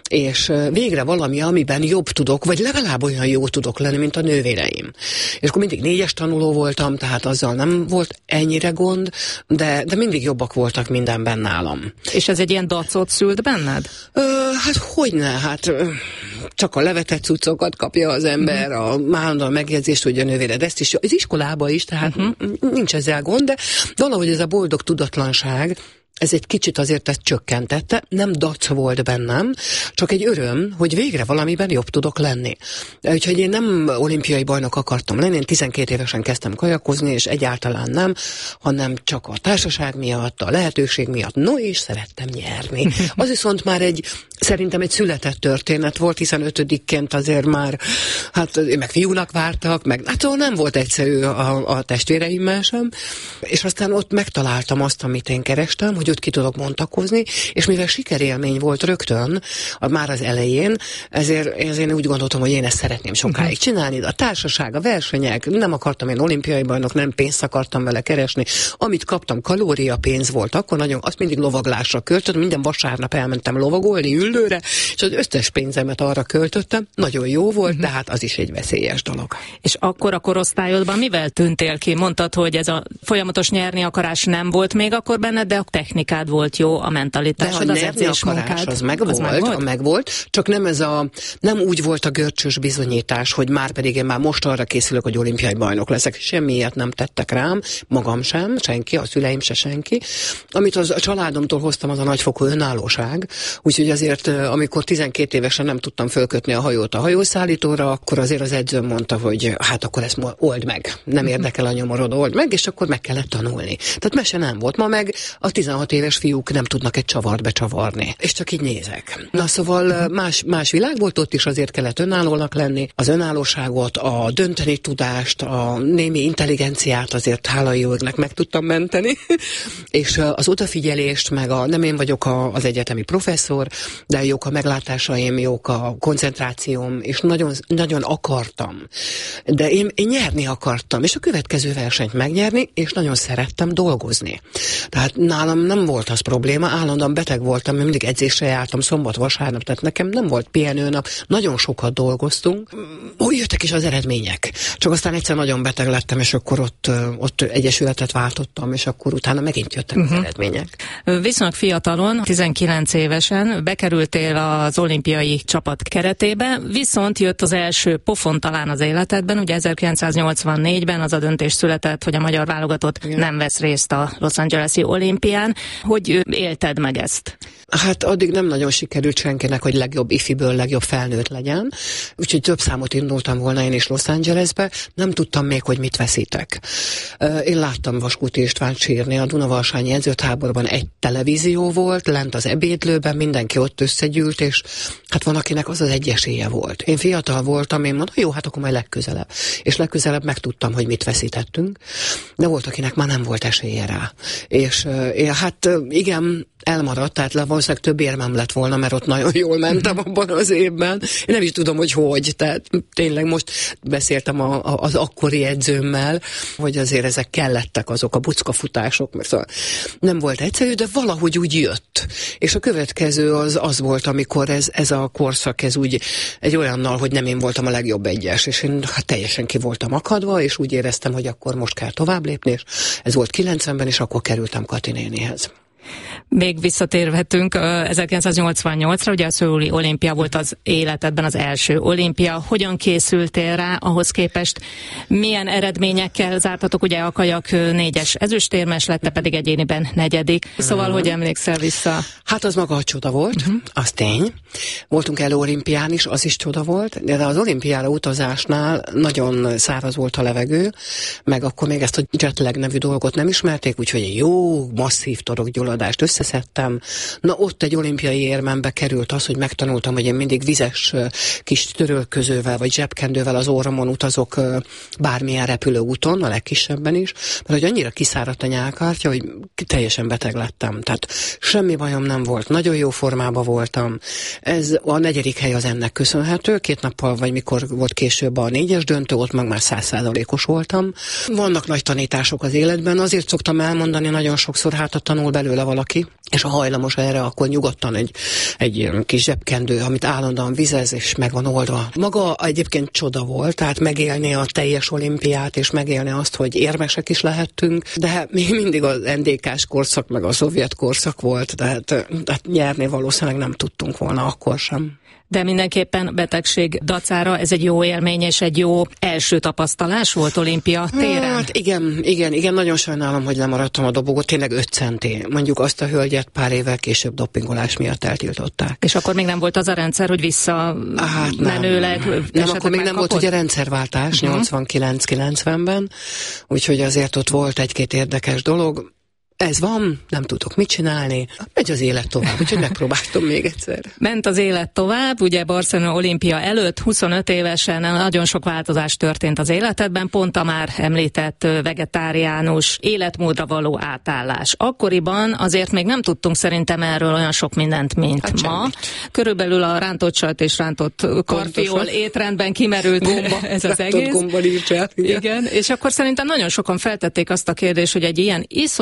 Speaker 7: És végre valami, amiben jobb tudok, vagy legalább olyan jó tudok lenni, mint a nővéreim. És akkor mindig négyes tanuló voltam, tehát azzal nem volt ennyire gond, de, de mindig jobbak voltak mindenben nálam.
Speaker 6: És ez egy ilyen dacot szült benned?
Speaker 7: Ö, hát hogyne, hát csak a levetett cuccokat kapja az ember, uh-huh. a állandóan megjegyzést, hogy a nővéred ezt is, az iskolába is, tehát uh-huh. nincs ezzel gond, de valahogy ez a boldog tudatlanság, ez egy kicsit azért ezt csökkentette, nem dac volt bennem, csak egy öröm, hogy végre valamiben jobb tudok lenni. Úgyhogy én nem olimpiai bajnok akartam lenni, én tizenkét évesen kezdtem kajakozni, és egyáltalán nem, hanem csak a társaság miatt, a lehetőség miatt, no és szerettem nyerni. Az viszont már egy, szerintem egy született történet volt, hiszen ötödikként azért már, hát meg fiúnak vártak, meg hát szóval nem volt egyszerű a, a testvéreimmel sem, és aztán ott megtaláltam azt, amit én kerestem, hogy ott ki tudok bontakozni, és mivel sikerélmény volt rögtön, már az elején, ezért, ezért én úgy gondoltam, hogy én ezt szeretném sokáig csinálni, de a társaság, a versenyek, nem akartam én olimpiai bajnok, nem pénzt akartam vele keresni, amit kaptam, kalóriapénz volt, akkor nagyon, azt mindig lovaglásra költöttem, minden vasárnap elmentem lovagolni üllőre, és az összes pénzemet arra költöttem, nagyon jó volt, uh-huh. de hát az is egy veszélyes dolog.
Speaker 6: És akkor a korosztályodban mivel tűntél ki? Mondtad, hogy ez a folyamatos nyerni akarás nem volt még akkor benned, de a technika technikád volt jó, a mentalitásod, az edzésmunkád.
Speaker 7: Az meg az volt, volt? meg volt, csak nem ez a, nem úgy volt a görcsös bizonyítás, hogy már pedig én már most arra készülök, hogy olimpiai bajnok leszek. Semmi ilyet nem tettek rám, magam sem, senki, a szüleim se senki. Amit az, a családomtól hoztam, az a nagyfokú önállóság. Úgyhogy azért, amikor tizenkét évesen nem tudtam fölkötni a hajót a hajószállítóra, akkor azért az edzőm mondta, hogy hát akkor ezt old meg. Nem érdekel a nyomorod, old meg, és akkor meg kellett tanulni. Tehát mese nem volt. Ma meg a tizenhat éves fiúk nem tudnak egy csavart becsavarni. És csak így nézek. Na szóval más, más világ volt, ott is azért kellett önállónak lenni. Az önállóságot, a dönteni tudást, a némi intelligenciát azért hála jó égnek meg tudtam menteni. És az odafigyelést, meg a, nem én vagyok a, az egyetemi professzor, de jók a meglátásaim, jók a koncentrációm, és nagyon, nagyon akartam. De én, én nyerni akartam, és a következő versenyt megnyerni, és nagyon szerettem dolgozni. Tehát nálam nem volt az probléma, állandóan beteg voltam, mert mindig edzésre jártam szombat-vasárnap, tehát nekem nem volt pihenőnap, nagyon sokat dolgoztunk. Úgy jöttek is az eredmények. Csak aztán egyszer nagyon beteg lettem, és akkor ott, ott egyesületet váltottam, és akkor utána megint jöttek uh-huh. az eredmények.
Speaker 6: Viszonylag fiatalon, tizenkilenc évesen bekerültél az olimpiai csapat keretébe, viszont jött az első pofon talán az életedben, ugye ezerkilencszáznyolcvannégyben az a döntés született, hogy a magyar válogatott igen. nem vesz részt a Los Angeles-i olimpián. Hogy élted meg ezt?
Speaker 7: Hát addig nem nagyon sikerült senkinek, hogy legjobb ifiből legjobb felnőtt legyen, úgyhogy több számot indultam volna én is Los Angelesbe, nem tudtam még, hogy mit veszítek. Én láttam Vaskuti Istvánt sírni a Dunavalsányi edzőtáborban, egy televízió volt, lent az ebédlőben, mindenki ott összegyűlt, és hát van, akinek az az egy esélye volt. Én fiatal voltam, én mondom, jó, hát akkor majd legközelebb. És legközelebb megtudtam, hogy mit veszítettünk, de volt, akinek már nem volt esélye rá. És én, hát igen, elmaradt, tehát valószínűleg több érmem lett volna, mert ott nagyon jól mentem abban az évben. Én nem is tudom, hogy hogy, tehát tényleg most beszéltem a, a, az akkori edzőmmel, hogy azért ezek kellettek azok a buckafutások, mert szóval nem volt egyszerű, de valahogy úgy jött. És a következő az, az volt, amikor ez, ez a korszak, ez úgy egy olyannal, hogy nem én voltam a legjobb egyes, és én hát teljesen ki voltam akadva, és úgy éreztem, hogy akkor most kell tovább lépni, és ez volt kilencvenben, és akkor kerültem Kati nénihez.
Speaker 6: Még visszatérhetünk ezerkilencszáznyolcvannyolcra, ugye a szöuli olimpia volt az életedben az első olimpia. Hogyan készültél rá, ahhoz képest milyen eredményekkel zártatok? Ugye a kajak négyes ezüstérmes lett, te pedig egyéniben negyedik. Szóval, hogy emlékszel vissza?
Speaker 7: Hát az maga a csoda volt, uh-huh. az tény. Voltunk elő olimpián is, az is csoda volt, de az olimpiára utazásnál nagyon száraz volt a levegő, meg akkor még ezt a jetlag nevű dolgot nem ismerték, úgyhogy egy jó, masszív torokgyulladást összeszedtem. Na ott egy olimpiai érmembe került az, hogy megtanultam, hogy én mindig vizes kis törölközővel vagy zsebkendővel az orromon utazok bármilyen repülőúton, a legkisebben is, mert hogy annyira kiszáradt a nyálkártya, hogy teljesen beteg lettem. Tehát semmi bajom nem volt, nagyon jó formában voltam. Ez a negyedik hely az ennek köszönhető, két nappal vagy mikor volt később a négyes döntő, ott meg már száz százalékos voltam. Vannak nagy tanítások az életben, azért szoktam elmondani nagyon sokszor, hát a tanul belőle valaki, és ha hajlamos erre, akkor nyugodtan egy, egy kis zsebkendő, amit állandóan vizez, és meg van oldva. Maga egyébként csoda volt, tehát megélni a teljes olimpiát, és megélni azt, hogy érmesek is lehettünk, de még mindig az en dé ká-s korszak, meg a szovjet korszak volt, tehát, tehát nyerni valószínűleg nem tudtunk volna akkor sem.
Speaker 6: De mindenképpen betegség dacára ez egy jó élmény és egy jó első tapasztalás volt olimpia téren.
Speaker 7: Hát igen, igen, igen, nagyon sajnálom, hogy lemaradtam a dobogót, tényleg öt centi. Mondjuk azt a hölgyet pár évvel később dopingolás miatt eltiltották.
Speaker 6: És akkor még nem volt az a rendszer, hogy vissza hát menőleg
Speaker 7: nem, nem akkor még nem volt ugye rendszerváltás uh-huh. nyolcvankilenc kilencvenben, úgyhogy azért ott volt egy-két érdekes dolog. Ez van, nem tudok mit csinálni, megy az élet tovább, úgyhogy megpróbáltam még egyszer.
Speaker 6: Ment az élet tovább, ugye Barcelona olimpia előtt huszonöt évesen nagyon sok változás történt az életedben, pont a már említett vegetáriánus életmódra való átállás. Akkoriban azért még nem tudtunk szerintem erről olyan sok mindent, mint hát ma. Semmit. Körülbelül a rántott sajt és rántott karfiol étrendben kimerült Gomba, ez az egész.
Speaker 7: Gomba nincs el, igen.
Speaker 6: igen, és akkor szerintem nagyon sokan feltették azt a kérdést, hogy egy ilyen iszonyú fizikai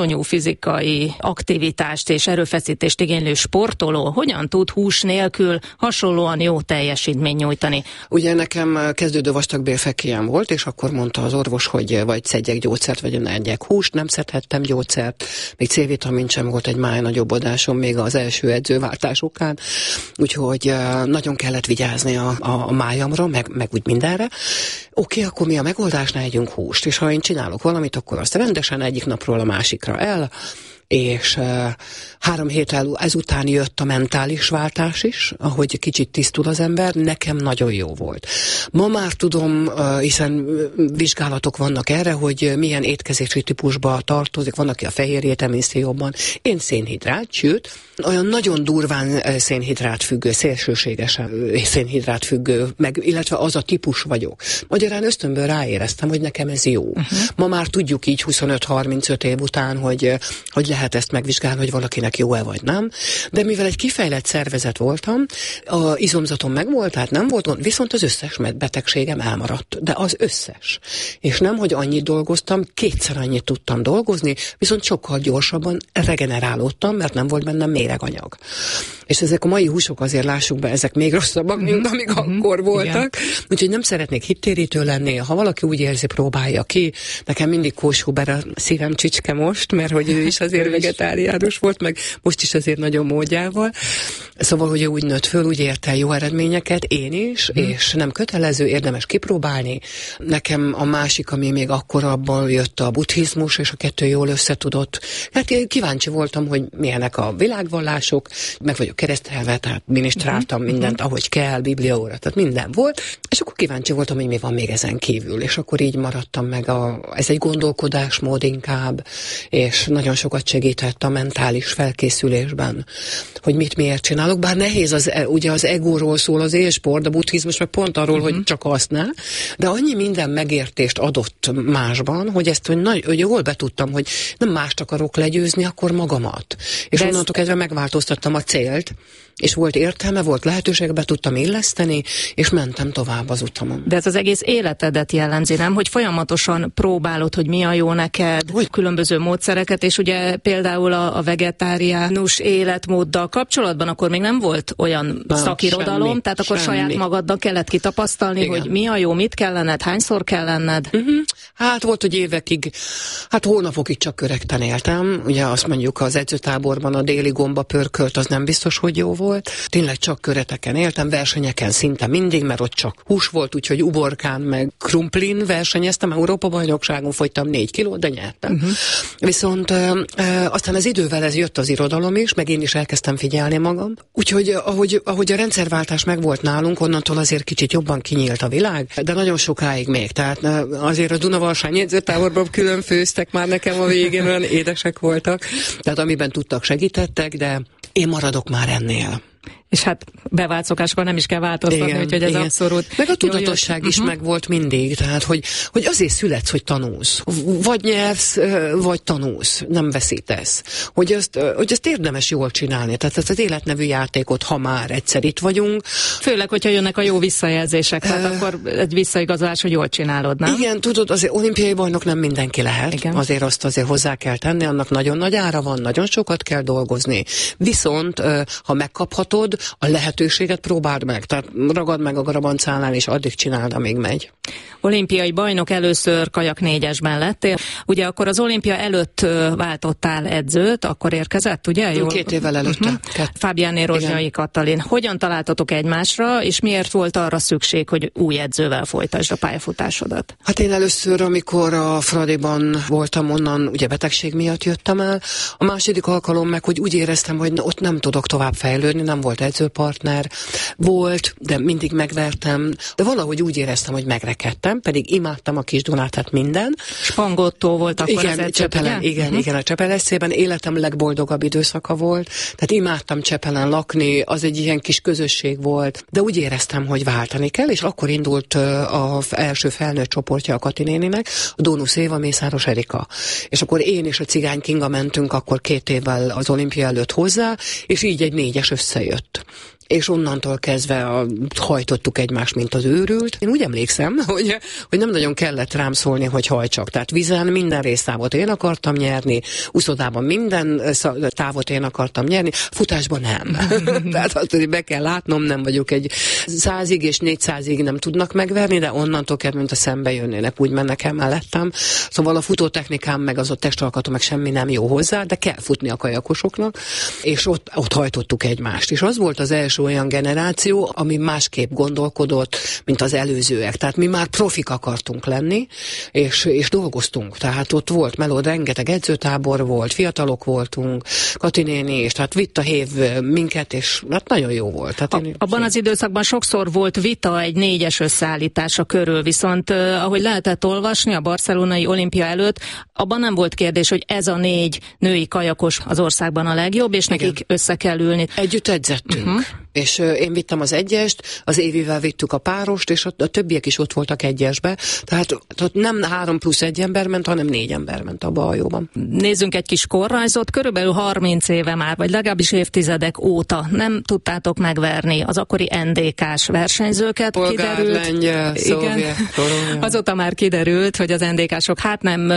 Speaker 6: fizikai aktivitást és erőfeszítést igénylő sportoló hogyan tud hús nélkül hasonlóan jó teljesítményt nyújtani?
Speaker 7: Ugye nekem kezdődő vastagbélfekélyem volt, és akkor mondta az orvos, hogy vagy szedjek gyógyszert, vagy ne egyek húst, nem szedhettem gyógyszert, még C-vitamin sem volt, egy máj nagyobbodásom még az első edzőváltás okán, úgyhogy nagyon kellett vigyázni a, a, a májamra, meg, meg úgy mindenre. Oké, okay, akkor mi a megoldás, ne együnk húst, és ha én csinálok valamit, akkor azt rendesen egyik napról a másikra el, és uh, három héttel ezután jött a mentális váltás is, ahogy kicsit tisztul az ember, nekem nagyon jó volt. Ma már tudom, uh, hiszen vizsgálatok vannak erre, hogy milyen étkezési típusba tartozik, van, aki a fehérjét emészi jobban. Én szénhidrát, sőt, olyan nagyon durván szénhidrát függő, szélsőségesen szénhidrát függő, meg, illetve az a típus vagyok. Magyarán ösztönből ráéreztem, hogy nekem ez jó. Uh-huh. Ma már tudjuk így huszonöt-harmincöt év után, hogy, hogy lehet ezt megvizsgálni, hogy valakinek jó-e vagy nem. De mivel egy kifejlett szervezet voltam, a izomzatom megvolt, tehát nem volt gond, viszont az összes betegségem elmaradt. De az összes. És nem, hogy annyit dolgoztam, kétszer annyit tudtam dolgozni, viszont sokkal gyorsabban regenerálódtam, mert nem volt bennem méreganyag. És ezek a mai húsok, azért lássuk be, ezek még rosszabbak, mint amik mm-hmm. akkor voltak. Igen. Úgyhogy nem szeretnék hittérítő lenni. Ha valaki úgy érzi, próbálja ki. Nekem mindig Kóshuber a szívem csicske most, mert hogy ő is azért vegetáriánus volt, meg most is azért nagyon módjával. Szóval, hogy ő úgy nőtt föl, úgy ért el jó eredményeket, én is, mm. és nem kötelező, érdemes kipróbálni. Nekem a másik, ami még akkor abban jött, a buddhizmus, és a kettő jól összetudott. Hát kíváncsi voltam, hogy milyenek a világvallások, meg vagyok keresztelve, tehát minisztráltam uh-huh. mindent, ahogy kell, bibliaóra, tehát minden volt, és akkor kíváncsi voltam, hogy mi van még ezen kívül, és akkor így maradtam meg, a, ez egy gondolkodásmód inkább, és nagyon sokat segített a mentális felkészülésben, hogy mit miért csinálok, bár nehéz, az, ugye az egóról szól az élsport, a buddhizmus, meg pont arról, uh-huh. hogy csak azt ne, de annyi minden megértést adott másban, hogy ezt hogy, nagy, hogy jól betudtam, hogy nem mást akarok legyőzni, akkor magamat. És de onnantól kezdve megváltoztattam a célt, és volt értelme, volt lehetőség, be tudtam illeszteni, és mentem tovább az utamon.
Speaker 6: De ez az egész életedet jellemzi, nem? Hogy folyamatosan próbálod, hogy mi a jó neked, hogy különböző módszereket, és ugye például a, a vegetáriánus életmóddal kapcsolatban akkor még nem volt olyan nem, szakirodalom, semmi, tehát akkor semmi. Saját magaddal kellett kitapasztalni, igen. hogy mi a jó, mit kell lenned, hányszor kell lenned? Uh-huh.
Speaker 7: Hát volt, hogy évekig, hát hónapokig csak körekten éltem, ugye azt mondjuk az edzőtáborban a déli gomba pörkölt, az nem biztos, hogy jó volt. Volt. Tényleg csak köreteken éltem, versenyeken szinte mindig, mert ott csak hús volt, úgyhogy uborkán meg krumplin versenyeztem, Európa-bajnokságon fogytam négy kilót, de nyertem. Uh-huh. Viszont ö, ö, aztán az idővel ez jött az irodalom is, meg én is elkezdtem figyelni magam. Úgyhogy ahogy, ahogy a rendszerváltás megvolt nálunk, onnantól azért kicsit jobban kinyílt a világ, de nagyon sokáig még. Tehát azért a Dunavarsány edzőtáborban külön főztek már nekem a végén, olyan édesek voltak. Tehát amiben tudtak, segítettek, de én maradok már ennél.
Speaker 6: És hát bevált szokáskor nem is kell változtatni, igen, úgyhogy ez igen. abszolút...
Speaker 7: Meg a tudatosság is uh-huh. megvolt mindig, tehát hogy, hogy azért születsz, hogy tanulsz. Vagy nyersz, vagy tanulsz, nem veszítesz. Hogy azt, hogy azt érdemes jól csinálni. Tehát ezt az életnevű játékot, ha már egyszer itt vagyunk...
Speaker 6: Főleg, hogyha jönnek a jó visszajelzések, tehát uh, akkor egy visszaigazolás, hogy jól csinálod, nem?
Speaker 7: Igen, tudod, azért olimpiai bajnok nem mindenki lehet. Igen. Azért azt azért hozzá kell tenni, annak nagyon nagy ára van, nagyon sokat kell dolgozni. Viszont, ha megkaphatod, a lehetőséget próbáld meg, tehát ragad meg a garabancánál, és addig csináld, amíg megy.
Speaker 6: Olimpiai bajnok először kajak négyesben lettél. Ugye akkor az olimpia előtt váltottál edzőt, akkor érkezett, ugye?
Speaker 7: Jól? Két évvel előtte.
Speaker 6: Uh-huh. Fábiánné Rozsnyai Katalin. Hogyan találtatok egymásra, és miért volt arra szükség, hogy új edzővel folytasd a pályafutásodat?
Speaker 7: Hát én először, amikor a Fradiban voltam, onnan ugye betegség miatt jöttem el. A második alkalom meg, hogy úgy éreztem, hogy ott nem tudok tovább fejlődni, nem volt edzőpartner. Volt, de mindig megvertem, de valahogy úgy éreztem, hogy megrekedtem, pedig imádtam a Kis Dunát, tehát minden.
Speaker 6: Spangottó volt akkor
Speaker 7: igen,
Speaker 6: az edző,
Speaker 7: Csepelen, igen, uh-huh. igen, a Csepel-eszében életem legboldogabb időszaka volt, tehát imádtam Csepelen lakni, az egy ilyen kis közösség volt, de úgy éreztem, hogy váltani kell, és akkor indult az első felnőtt csoportja a Kati néninek, a Dónusz Éva, Mészáros Erika. És akkor én és a Cigány Kinga mentünk akkor két évvel az olimpia előtt hozzá, és így egy négyes összejött. és onnantól kezdve a, hajtottuk egymást, mint az őrült. Én úgy emlékszem, hogy, hogy nem nagyon kellett rám szólni, hogy hajtsak. Tehát vízen minden résztávot én akartam nyerni, úszodában minden távot én akartam nyerni, futásban nem. Tehát azt, hogy be kell látnom, nem vagyok egy százig és négyszázig nem tudnak megverni, de onnantól kezdve, mint a szembe jönnének, úgy mennek el mellettem. Szóval a futótechnikám meg az ott testalkatom meg semmi nem jó hozzá, de kell futni a kajakosoknak, és ott, ott hajtottuk egymást. És az volt az első olyan generáció, ami másképp gondolkodott, mint az előzőek. Tehát mi már profik akartunk lenni, és, és dolgoztunk. Tehát ott volt meló, rengeteg edzőtábor volt, fiatalok voltunk, Kati néni, és tehát vitt a hév minket, és hát nagyon jó volt. Tehát
Speaker 6: a,
Speaker 7: én,
Speaker 6: abban
Speaker 7: én...
Speaker 6: az időszakban sokszor volt vita egy négyes összeállítása körül, viszont uh, ahogy lehetett olvasni a barcelonai olimpia előtt, abban nem volt kérdés, hogy ez a négy női kajakos az országban a legjobb, és igen, nekik össze kell ülni.
Speaker 7: Együtt edzettünk. Uh-huh. És uh, én vittem az egyest, az Évivel vittük a párost, és a, a többiek is ott voltak egyesbe. Tehát ott nem három plusz egy ember ment, hanem négy ember ment abba a hajóban.
Speaker 6: Nézzünk egy kis korrajzot. Körülbelül harminc éve már, vagy legalábbis évtizedek óta nem tudtátok megverni az akkori en dé ká-s versenyzőket.
Speaker 7: Polgár,
Speaker 6: kiderült,
Speaker 7: lengyel, szovjet,
Speaker 6: azóta már kiderült, hogy az en dé ká-sok hát nem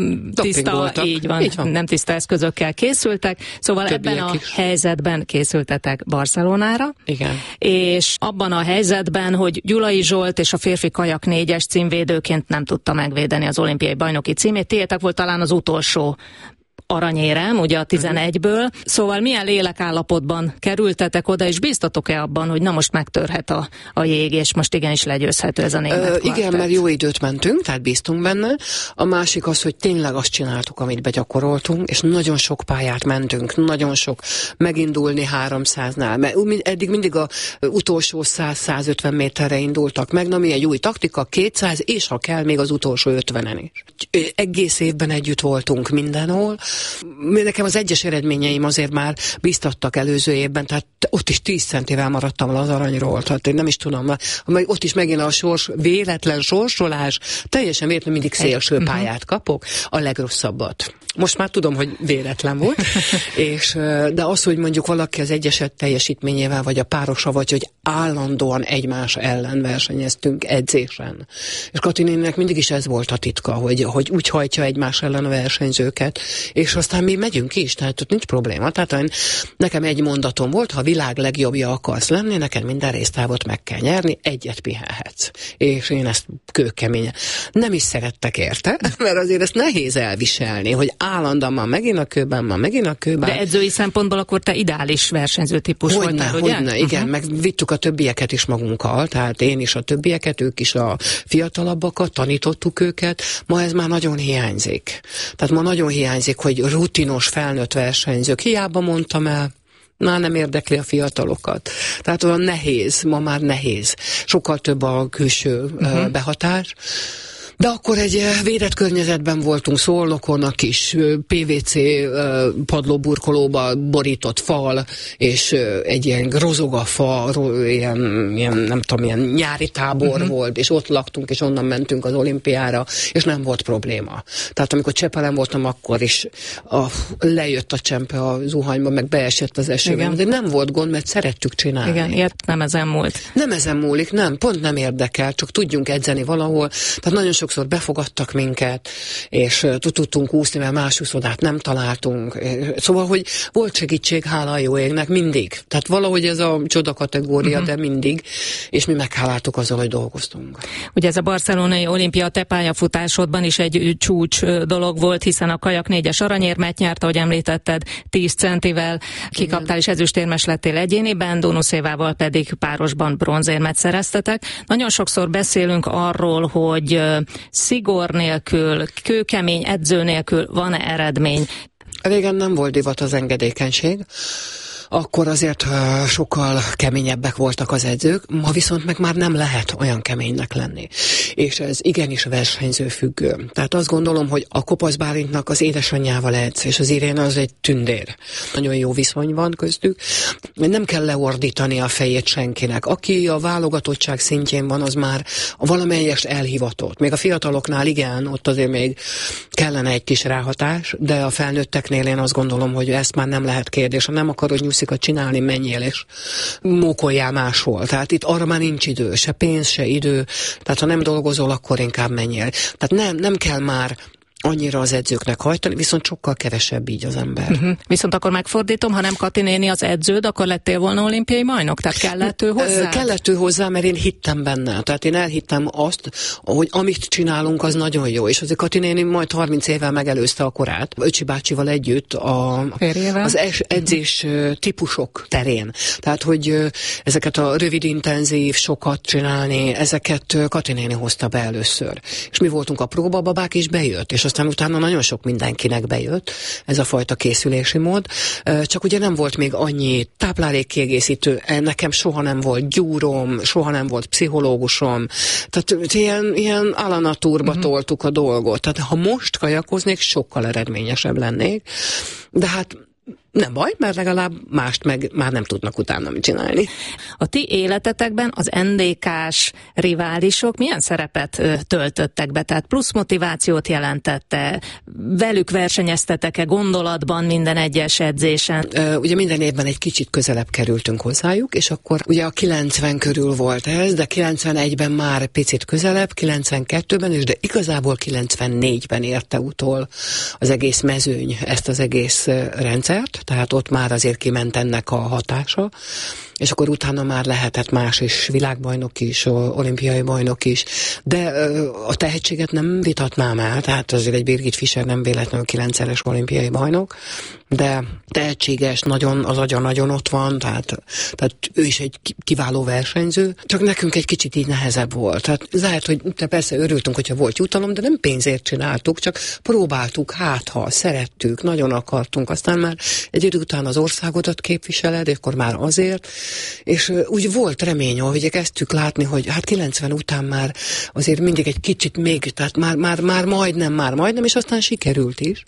Speaker 6: tiszta, így van, így van, nem tiszta eszközökkel készültek. Szóval többiek ebben a is. helyzetben készültetek Barcelonára.
Speaker 7: Igen.
Speaker 6: És abban a helyzetben, hogy Gyulai Zsolt és a férfi kajak négyes címvédőként nem tudta megvédeni az olimpiai bajnoki címét. Tiétek volt talán az utolsó aranyérem, ugye a tizenegyből. Szóval milyen lélekállapotban kerültetek oda, és bíztatok-e abban, hogy na most megtörhet a, a jég, és most igenis legyőzhető ez a német kvartett?
Speaker 7: Igen, mert jó időt mentünk, tehát bíztunk benne. A másik az, hogy tényleg azt csináltuk, amit begyakoroltunk, és nagyon sok pályát mentünk, nagyon sok megindulni háromszáznál, mert eddig mindig a utolsó száz-százötven méterre indultak meg, na mi egy új taktika, kétszáz, és ha kell, még az utolsó ötvenen is. Egész évben együtt voltunk mindenhol. Nekem az egyes eredményeim azért már biztattak előző évben, tehát ott is tíz centivel maradtam az aranyról, tehát én nem is tudom, ott is megint a sors, véletlen sorsolás, teljesen véletlen mindig szélső pályát kapok, a legrosszabbat. Most már tudom, hogy véletlen volt, és, de az, hogy mondjuk valaki az egyeset teljesítményével, vagy a párosa, vagy hogy állandóan egymás ellen versenyeztünk edzésen. És Kati néninek mindig is ez volt a titka, hogy, hogy úgy hajtja egymás ellen a versenyzőket, és aztán mi megyünk is, tehát ott nincs probléma. Tehát én, nekem egy mondatom volt, ha a világ legjobbja akarsz lenni, neked minden résztávot meg kell nyerni, egyet pihenhetsz. És én ezt kőkeményen nem is szerettek érte, mert azért ezt nehéz elviselni, hogy állandóan már megint a kőben, már megint a kőben.
Speaker 6: De edzői szempontból akkor te ideális versenyző típus
Speaker 7: hogyne,
Speaker 6: voltál, ugye?
Speaker 7: Hogyne, igen, uh-huh. meg vittük a többieket is magunkkal, tehát én is a többieket, ők is a fiatalabbakat, tanítottuk őket, ma ez már nagyon hiányzik. Tehát ma nagyon hiányzik, hogy rutinos felnőtt versenyzők, hiába mondtam el, már nem érdekli a fiatalokat. Tehát olyan nehéz, ma már nehéz. Sokkal több a külső uh-huh. behatás. De akkor egy védett környezetben voltunk, Szolnokon, a kis pé vé cé padlóburkolóba borított fal, és egy ilyen rozoga fa, ilyen, ilyen nem tudom, ilyen nyári tábor uh-huh. volt, és ott laktunk, és onnan mentünk az olimpiára, és nem volt probléma. Tehát amikor Csepelen voltam, akkor is a, lejött a csempe a zuhanyba, meg beesett az esőben, de nem volt gond, mert szerettük csinálni.
Speaker 6: Igen, ért, nem ezen múlt.
Speaker 7: Nem ezen múlik, nem, pont nem érdekel, csak tudjunk edzeni valahol. Tehát nagyon sok sokszor befogadtak minket, és tudtunk úszni, mert más úszodát nem találtunk. Szóval, hogy volt segítség, hála a jó égnek, mindig. Tehát valahogy ez a csoda kategória, uh-huh. de mindig, és mi megháláltuk azzal, hogy dolgoztunk.
Speaker 6: Ugye ez a barcelonai olimpia, a te pályafutásodban is egy csúcs dolog volt, hiszen a kajak négyes aranyérmet nyert, ahogy említetted, tíz centivel, kikaptál és ezüstérmes lettél egyéniben, Donuszévával pedig párosban bronzérmet szereztetek. Nagyon sokszor beszélünk arról, hogy szigor nélkül, kőkemény edző nélkül van-e eredmény?
Speaker 7: Régen nem volt divat az engedékenység, akkor azért uh, sokkal keményebbek voltak az edzők, ma viszont meg már nem lehet olyan keménynek lenni. És ez igenis versenyző függő. Tehát azt gondolom, hogy a Kopasz Bálintnak az édesanyjával edz, és az Iréna az egy tündér. Nagyon jó viszony van köztük. Nem kell leordítani a fejét senkinek. Aki a válogatottság szintjén van, az már a valamelyest elhivatott. Még a fiataloknál igen, ott azért még kellene egy kis ráhatás, de a felnőtteknél én azt gondolom, hogy ezt már nem lehet kérdés. Ha nem akarod nyuszi crosszikat csinálni, menjél és mókoljál máshol. Tehát itt arra már nincs idő, se pénz, se idő. Tehát ha nem dolgozol, akkor inkább menjél. Tehát nem, nem kell már annyira az edzőknek hajtani, viszont sokkal kevesebb így az ember. Uh-huh.
Speaker 6: Viszont akkor megfordítom, ha nem Kati néni az edződ, akkor lettél volna olimpiai bajnok? Tehát kellett ő hozzá?
Speaker 7: Kellett ő hozzá, mert én hittem benne. Tehát én elhittem azt, hogy amit csinálunk, az nagyon jó. És azért Kati néni majd harminc évvel megelőzte a korát. Öcsi bácsival együtt a, az edzés uh-huh. típusok terén. Tehát, hogy ezeket a rövid, intenzív, sokat csinálni, ezeket Kati néni hozta be először. És mi voltunk a próbababák, és bejött. És aztán utána nagyon sok mindenkinek bejött ez a fajta készülési mód, csak ugye nem volt még annyi táplálékkiegészítő, nekem soha nem volt gyúrom, soha nem volt pszichológusom, tehát ilyen, ilyen a la naturba uh-huh. toltuk a dolgot. Tehát ha most kajakoznék, sokkal eredményesebb lennék, de hát nem baj, mert legalább mást meg már nem tudnak utána mit csinálni.
Speaker 6: A ti életetekben az en dé ká-s riválisok milyen szerepet ö, töltöttek be? Tehát plusz motivációt jelentette? Velük versenyeztetek-e gondolatban minden egyes edzésen?
Speaker 7: Ö, ugye minden évben egy kicsit közelebb kerültünk hozzájuk, és akkor ugye a kilencven körül volt ez, de kilencvenegyben már picit közelebb, kilencvenkettőben is, de igazából kilencvennégyben érte utol az egész mezőny ezt az egész rendszert, tehát ott már azért kiment ennek a hatása, és akkor utána már lehetett más is, világbajnok is, olimpiai bajnok is, de a tehetséget nem vitatnám el, tehát azért egy Birgit Fischer nem véletlenül kilencszeres olimpiai bajnok, de tehetséges, nagyon, az agya nagyon ott van, tehát, tehát ő is egy kiváló versenyző, csak nekünk egy kicsit így nehezebb volt. Tehát lehet, hogy te persze örültünk, hogyha volt jutalom, de nem pénzért csináltuk, csak próbáltuk, hát ha szerettük, nagyon akartunk, aztán már egy idő után az országodat képviseled, és akkor már azért, és úgy volt remény, ahogy kezdtük látni, hogy hát kilencven után már azért mindig egy kicsit még, tehát már, már, már majdnem, már majdnem, és aztán sikerült is.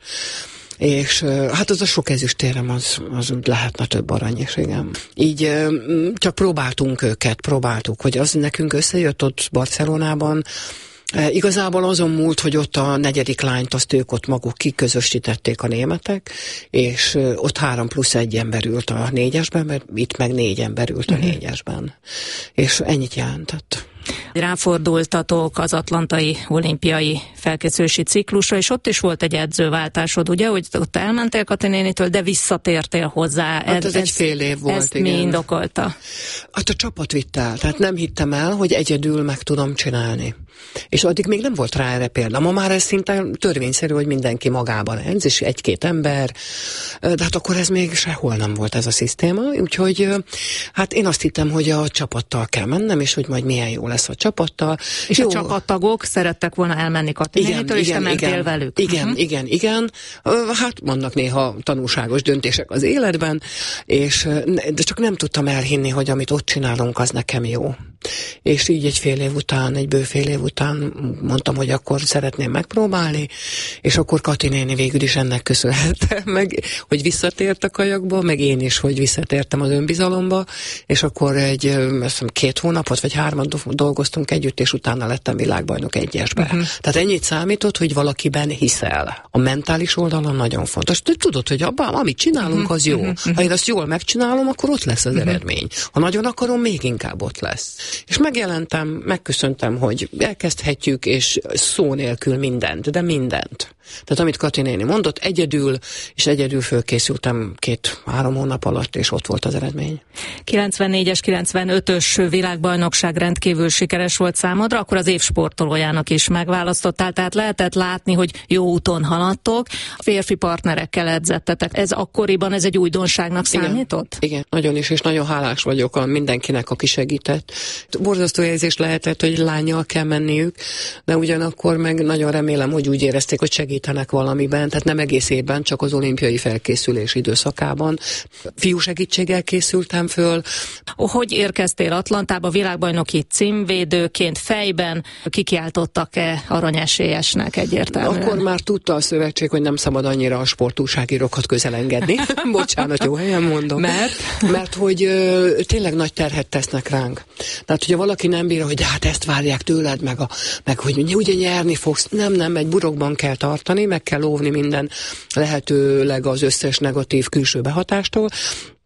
Speaker 7: És hát az a sok ezüstérem, az, az lehetne több arany is, igen. Így csak próbáltunk őket, próbáltuk, hogy az nekünk összejött ott Barcelonában. E, igazából azon múlt, hogy ott a negyedik lányt azt ők ott maguk kiközösítették a németek, és ott három plusz egy ember ült a négyesben, mert itt meg négy ember ült a négyesben. És ennyit jelentett.
Speaker 6: Ráfordultatok az atlantai olimpiai felkészülési ciklusra, és ott is volt egy edzőváltásod, ugye, hogy ott elmentél Kati nénitől, de visszatértél hozzá.
Speaker 7: Hát ez, ez egy fél év volt,
Speaker 6: ezt
Speaker 7: igen.
Speaker 6: mi indokolta?
Speaker 7: Hát a csapat vitt el, tehát nem hittem el, hogy egyedül meg tudom csinálni. És addig még nem volt rá erre példa. Ma már ez szinte törvényszerű, hogy mindenki magában edz, és egy-két ember, de hát akkor ez még sehol nem volt ez a szisztéma, úgyhogy hát én azt hittem, hogy a csapattal kell mennem, és hogy majd milyen jó lesz a csapattal.
Speaker 6: És jó. A csapattagok szerettek volna elmenni Kati nénitől, és te mentél
Speaker 7: igen,
Speaker 6: velük.
Speaker 7: Igen,
Speaker 6: uh-huh.
Speaker 7: igen, igen. Hát vannak néha tanulságos döntések az életben, és de csak nem tudtam elhinni, hogy amit ott csinálunk, az nekem jó. És így egy fél év után, egy bő fél év után mondtam, hogy akkor szeretném megpróbálni, és akkor Kati néni végül is ennek köszönhettem meg, hogy visszatért a kajakba, meg én is, hogy visszatértem az önbizalomba, és akkor egy azt hiszem, két hónapot, vagy hármat dolgoztunk együtt, és utána lettem világbajnok egyesbe. Uh-huh. Tehát ennyit számított, hogy valakiben hiszel. A mentális oldalon nagyon fontos. Te tudod, hogy abban, amit csinálunk, az jó. Uh-huh. Ha én azt jól megcsinálom, akkor ott lesz az uh-huh. eredmény. Ha nagyon akarom, még inkább ott lesz. És megjelentem, megköszöntem, hogy elkezdhetjük, és szó nélkül mindent, de mindent. Tehát amit Kati néni mondott, egyedül, és egyedül fölkészültem két-három hónap alatt, és ott volt az eredmény.
Speaker 6: kilencvennégyes, kilencvenötös világbajnokság rendkívül sikeres volt számodra, akkor az év sportolójának is megválasztottál, tehát lehetett látni, hogy jó úton haladtok, férfi partnerekkel edzettetek. Ez akkoriban ez egy újdonságnak számított?
Speaker 7: Igen, igen, nagyon is, és nagyon hálás vagyok a mindenkinek, aki segített. Borzasztó érzés lehetett, hogy lánnyal kell menniük, de ugyanakkor meg nagyon remélem, hogy úgy érezték, hogy segítenek valamiben, tehát nem egész évben, csak az olimpiai felkészülés időszakában. Fiú segítséggel készültem föl.
Speaker 6: Hogy érkeztél Atlantába világbajnoki címvédőként fejben? Kikiáltottak-e aranyesélyesnek egyértelműen?
Speaker 7: Akkor már tudta a szövetség, hogy nem szabad annyira a sportúságírókat közel engedni. Bocsánat, jó helyen mondom.
Speaker 6: Mert?
Speaker 7: Mert hogy ö, tényleg nagy terhet tesznek ránk. Tehát, hogyha valaki nem bírja, hogy de hát ezt várják tőled, meg, a, meg hogy ugye nyerni fogsz. Nem, nem, egy burokban kell tartani, meg kell óvni minden lehetőleg az összes negatív külső behatástól.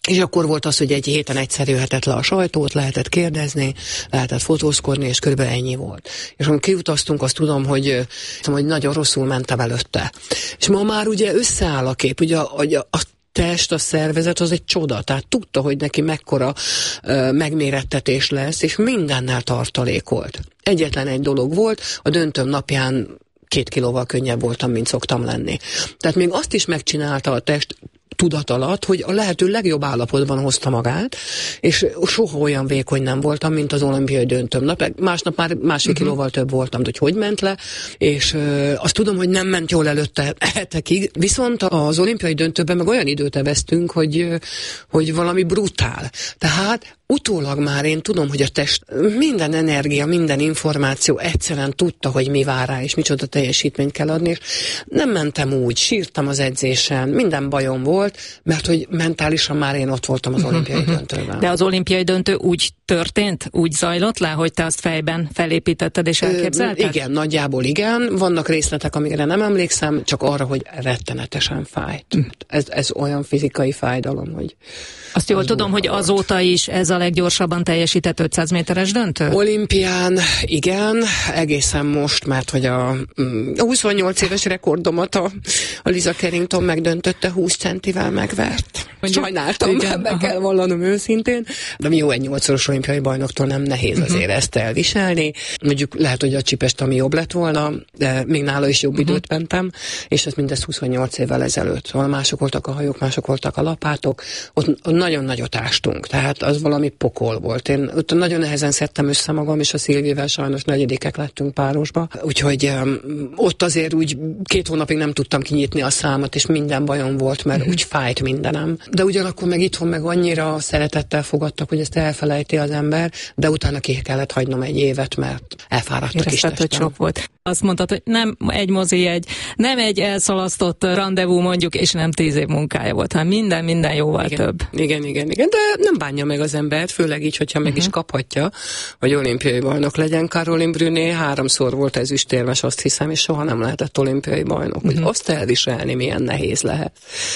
Speaker 7: És akkor volt az, hogy egy héten egyszer jöhetett le a sajtót, lehetett kérdezni, lehetett fotózkodni, és körülbelül ennyi volt. És amikor kiutaztunk, azt tudom, hogy, hogy nagyon rosszul mentem előtte. És ma már ugye összeáll a kép, ugye a, a, a test, a szervezet az egy csoda, tehát tudta, hogy neki mekkora uh, megmérettetés lesz, és mindennel tartalékolt. Egyetlen egy dolog volt, a döntőm napján két kilóval könnyebb voltam, mint szoktam lenni. Tehát még azt is megcsinálta a test tudat alatt, hogy a lehető legjobb állapotban hozta magát, és soha olyan vékony nem voltam, mint az olimpiai döntőm. Nap, másnap már másfél uh-huh. kilóval több voltam, de hogy hogy ment le, és ö, azt tudom, hogy nem ment jól előtte hetekig, viszont az olimpiai döntőben meg olyan időt eveztünk, hogy, hogy valami brutál. Tehát utólag már én tudom, hogy a test minden energia, minden információ egyszerűen tudta, hogy mi vár rá, és micsoda teljesítményt kell adni, és nem mentem úgy, sírtam az edzésen, minden bajom volt, mert hogy mentálisan már én ott voltam az olimpiai döntőben.
Speaker 6: De az olimpiai döntő úgy történt, úgy zajlott le, hogy te azt fejben felépítetted és elképzelted?
Speaker 7: Ö, igen, nagyjából igen. Vannak részletek, amikre nem emlékszem, csak arra, hogy rettenetesen fájt. Ez, ez olyan fizikai fájdalom, hogy...
Speaker 6: Azt jól tudom, hogy azóta is ez a leggyorsabban teljesített ötszáz méteres döntő?
Speaker 7: Olimpián, igen, egészen most, mert hogy a, a huszonnyolc éves rekordomat a, a Lisa Carrington megdöntötte, húsz centivel megvert. Sajnáltam, igen, be kell vallanom őszintén. De jó, egy nyolcszoros olimpiai bajnoktól nem nehéz azért uh-huh. ezt elviselni. Mondjuk lehet, hogy a Csipest, ami jobb lett volna, de még nála is jobb uh-huh. időt mentem, és ez mindez huszonnyolc évvel ezelőtt. Szóval mások voltak a hajók, mások voltak a lapátok, ott, ott nagyon nagyot ástunk, tehát az valami pokol volt. Én ott nagyon nehezen szedtem össze magam, és a Szilvivel sajnos negyedikek lettünk párosba, úgyhogy um, ott azért úgy két hónapig nem tudtam kinyitni a számat, és minden bajom volt, mert uh-huh. úgy fájt mindenem. De ugyanakkor meg itthon meg annyira szeretettel fogadtak, hogy ezt elfelejti az ember, de utána ki kellett hagynom egy évet, mert elfáradtak is testem.
Speaker 6: Hogy sok volt. Azt mondtad, hogy nem egy mozi egy, nem egy elszalasztott randevú mondjuk, és nem tíz év munkája volt, hanem minden, minden jóval
Speaker 7: igen,
Speaker 6: több.
Speaker 7: Igen, igen, igen, de nem bánja meg az embert, főleg így, hogyha meg uh-huh. is kaphatja, hogy olimpiai bajnok legyen. Caroline Brunet háromszor volt ezüstérmes, azt hiszem, és soha nem lehetett olimpiai bajnok. Uh-huh. Hogy azt elviselni milyen nehéz lehet.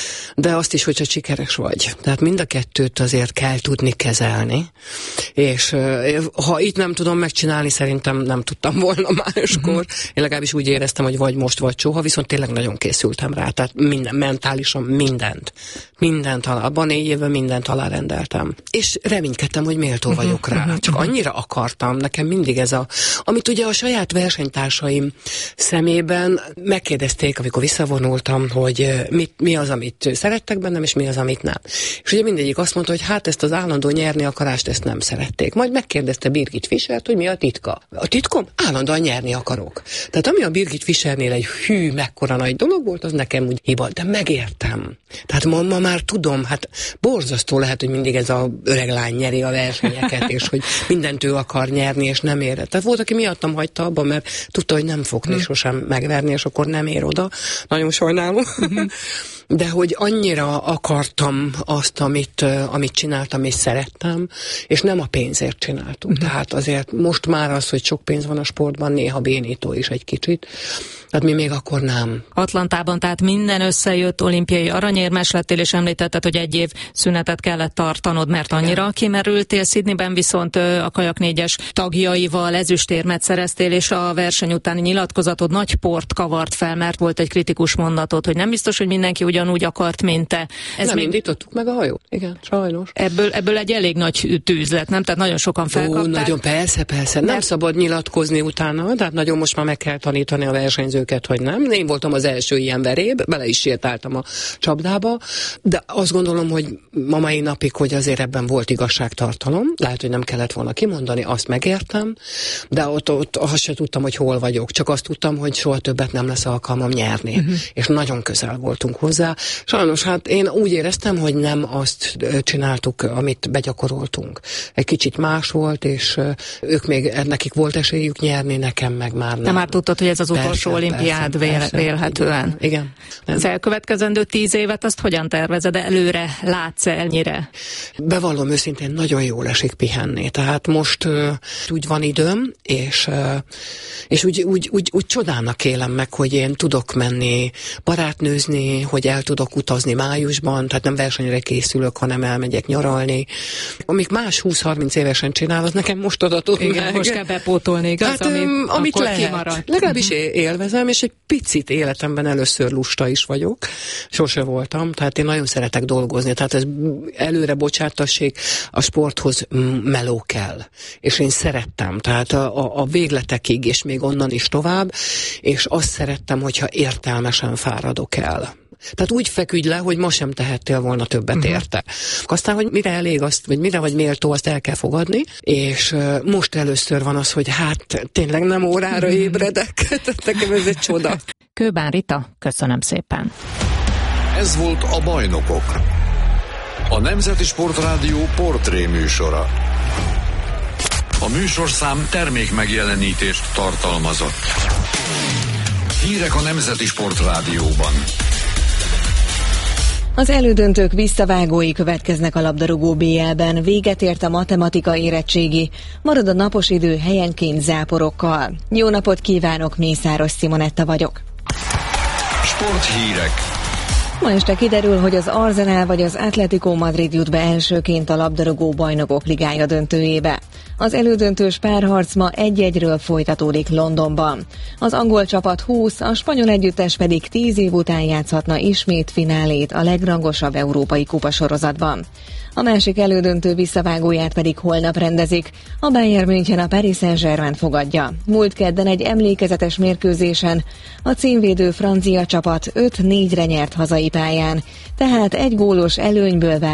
Speaker 7: De azt is, hogyha sikeres vagy. Tehát mind a kettőt azért kell tudni kezelni, és ha itt nem tudom megcsinálni, szerintem nem tudtam volna máskor. Uh-huh. Én legalábbis úgy éreztem, hogy vagy most, vagy soha, viszont tényleg nagyon készültem rá. Tehát minden, mentálisan mindent. Mindent, abban négy évben mindent alárendeltem. És reménykedtem, hogy méltó vagyok rá. Csak annyira akartam, nekem mindig ez a... Amit ugye a saját versenytársaim szemében megkérdezték, amikor visszavonultam, hogy mit, mi az, amit szerettek bennem, és mi az, amit nem. És ugye mindegyik azt mondta, hogy hát ezt az állandó nyerni akarást, ezt nem szerették. Majd megkérdezte Birgit Fischert, hogy mi a titka. A titkom? Állandóan nyerni akarok. Tehát ami a Birgit Fischernél egy hű, mekkora nagy dolog volt, az nekem úgy hiba, de megértem. Tehát ma, ma már tudom, hát borzasztó lehet, hogy mindig ez a öreg lány nyeri a versenyeket, és hogy mindent ő akar nyerni, és nem ér. Tehát volt, aki miattam hagyta abba, mert tudta, hogy nem fogni hmm. sosem megverni, és akkor nem ér oda. Nagyon sajnálom. De hogy annyira akartam azt, amit, amit csináltam, és szerettem, és nem a pénzért csináltunk. Uh-huh. Tehát azért most már az, hogy sok pénz van a sportban, néha bénító is egy kicsit. Tehát mi még akkor nem.
Speaker 6: Atlantában tehát minden összejött, olimpiai aranyérmes lettél, és említetted, hogy egy év szünetet kellett tartanod, mert annyira igen. kimerültél. Sydneyben viszont a Kajak négyes tagjaival ezüstérmet szereztél, és a verseny utáni nyilatkozatod nagy port kavart fel, mert volt egy kritikus mondatod, hogy nem biztos, hogy mindenki ugyanúgy akart, mint te.
Speaker 7: Ez nem még... indítottuk meg a hajót. Igen, sajnos.
Speaker 6: Ebből, ebből egy elég nagy tűz lett, nem? Tehát nagyon sokan felkapták. Ó,
Speaker 7: nagyon, persze, persze. Nem mert... szabad nyilatkozni utána, tehát nagyon most már meg kell tanítani a versenyzőket, hogy nem. Én voltam az első ilyen veréb, bele is sétáltam a csapdába, de azt gondolom, hogy ma mai napig, hogy azért ebben volt igazságtartalom, lehet, hogy nem kellett volna kimondani, azt megértem, de ott, ott azt sem tudtam, hogy hol vagyok, csak azt tudtam, hogy soha többet nem lesz alkalmam nyerni, uh-huh. és nagyon közel voltunk hozzá. Sajnos hát én úgy éreztem, hogy nem azt csináltuk, amit begyakoroltunk. Egy kicsit más volt, és ők még, nekik volt esélyük nyerni, nekem meg már nem.
Speaker 6: De már tudtad, hogy ez az utolsó olimpiád vélhetően.
Speaker 7: Igen. igen.
Speaker 6: Az elkövetkezendő tíz évet azt hogyan tervezed? Előre látsz ennyire?
Speaker 7: Bevallom őszintén, nagyon jól esik pihenni. Tehát most uh, úgy van időm, és, uh, és úgy, úgy, úgy, úgy csodának élem meg, hogy én tudok menni barátnőzni, hogy el tudok utazni májusban, tehát nem versenyre készülök, hanem elmegyek nyaralni. Amik más húsz-harminc évesen csinál, az nekem most adatott
Speaker 8: igen,
Speaker 7: meg.
Speaker 8: Most kell bepótolni, igaz,
Speaker 7: hát,
Speaker 8: ami
Speaker 7: amit
Speaker 8: akkor
Speaker 7: lehet.
Speaker 8: Kimaradt.
Speaker 7: Legalábbis élvezem, és egy picit életemben először lusta is vagyok. Sose voltam, tehát én nagyon szeretek dolgozni, tehát ez előre bocsátassék, a sporthoz meló kell. És én szerettem, tehát a, a végletekig, és még onnan is tovább, és azt szerettem, hogyha értelmesen fáradok el. Tehát úgy feküdj le, hogy ma sem tehettél volna többet uh-huh. érte. Aztán, hogy mire elég azt, vagy mire vagy méltó, azt el kell fogadni, és uh, most először van az, hogy hát tényleg nem órára ébredek. Tehát nekem ez egy csoda.
Speaker 6: Kőbán Rita, köszönöm szépen.
Speaker 4: Ez volt a Bajnokok. A Nemzeti Sportrádió portré műsora. A műsorszám termék megjelenítést tartalmazott. Hírek a Nemzeti Sportrádióban.
Speaker 9: Az elődöntők visszavágói következnek a labdarúgó bé el-ben, véget ért a matematika érettségi, marad a napos idő helyenként záporokkal. Jó napot kívánok, Mészáros Simonetta vagyok.
Speaker 4: Sporthírek.
Speaker 9: Ma este kiderül, hogy az Arsenal vagy az Atletico Madrid jut be elsőként a labdarúgó bajnokok ligája döntőjébe. Az elődöntős párharc ma egy-egyről folytatódik Londonban. Az angol csapat húsz, a spanyol együttes pedig tíz év után játszhatna ismét finálét a legrangosabb európai kupasorozatban. A másik elődöntő visszavágóját pedig holnap rendezik. A Bayern München a Paris Saint-Germain fogadja. Múlt kedden egy emlékezetes mérkőzésen a címvédő francia csapat öt négyre nyert hazai pályán, tehát egy gólos előnyből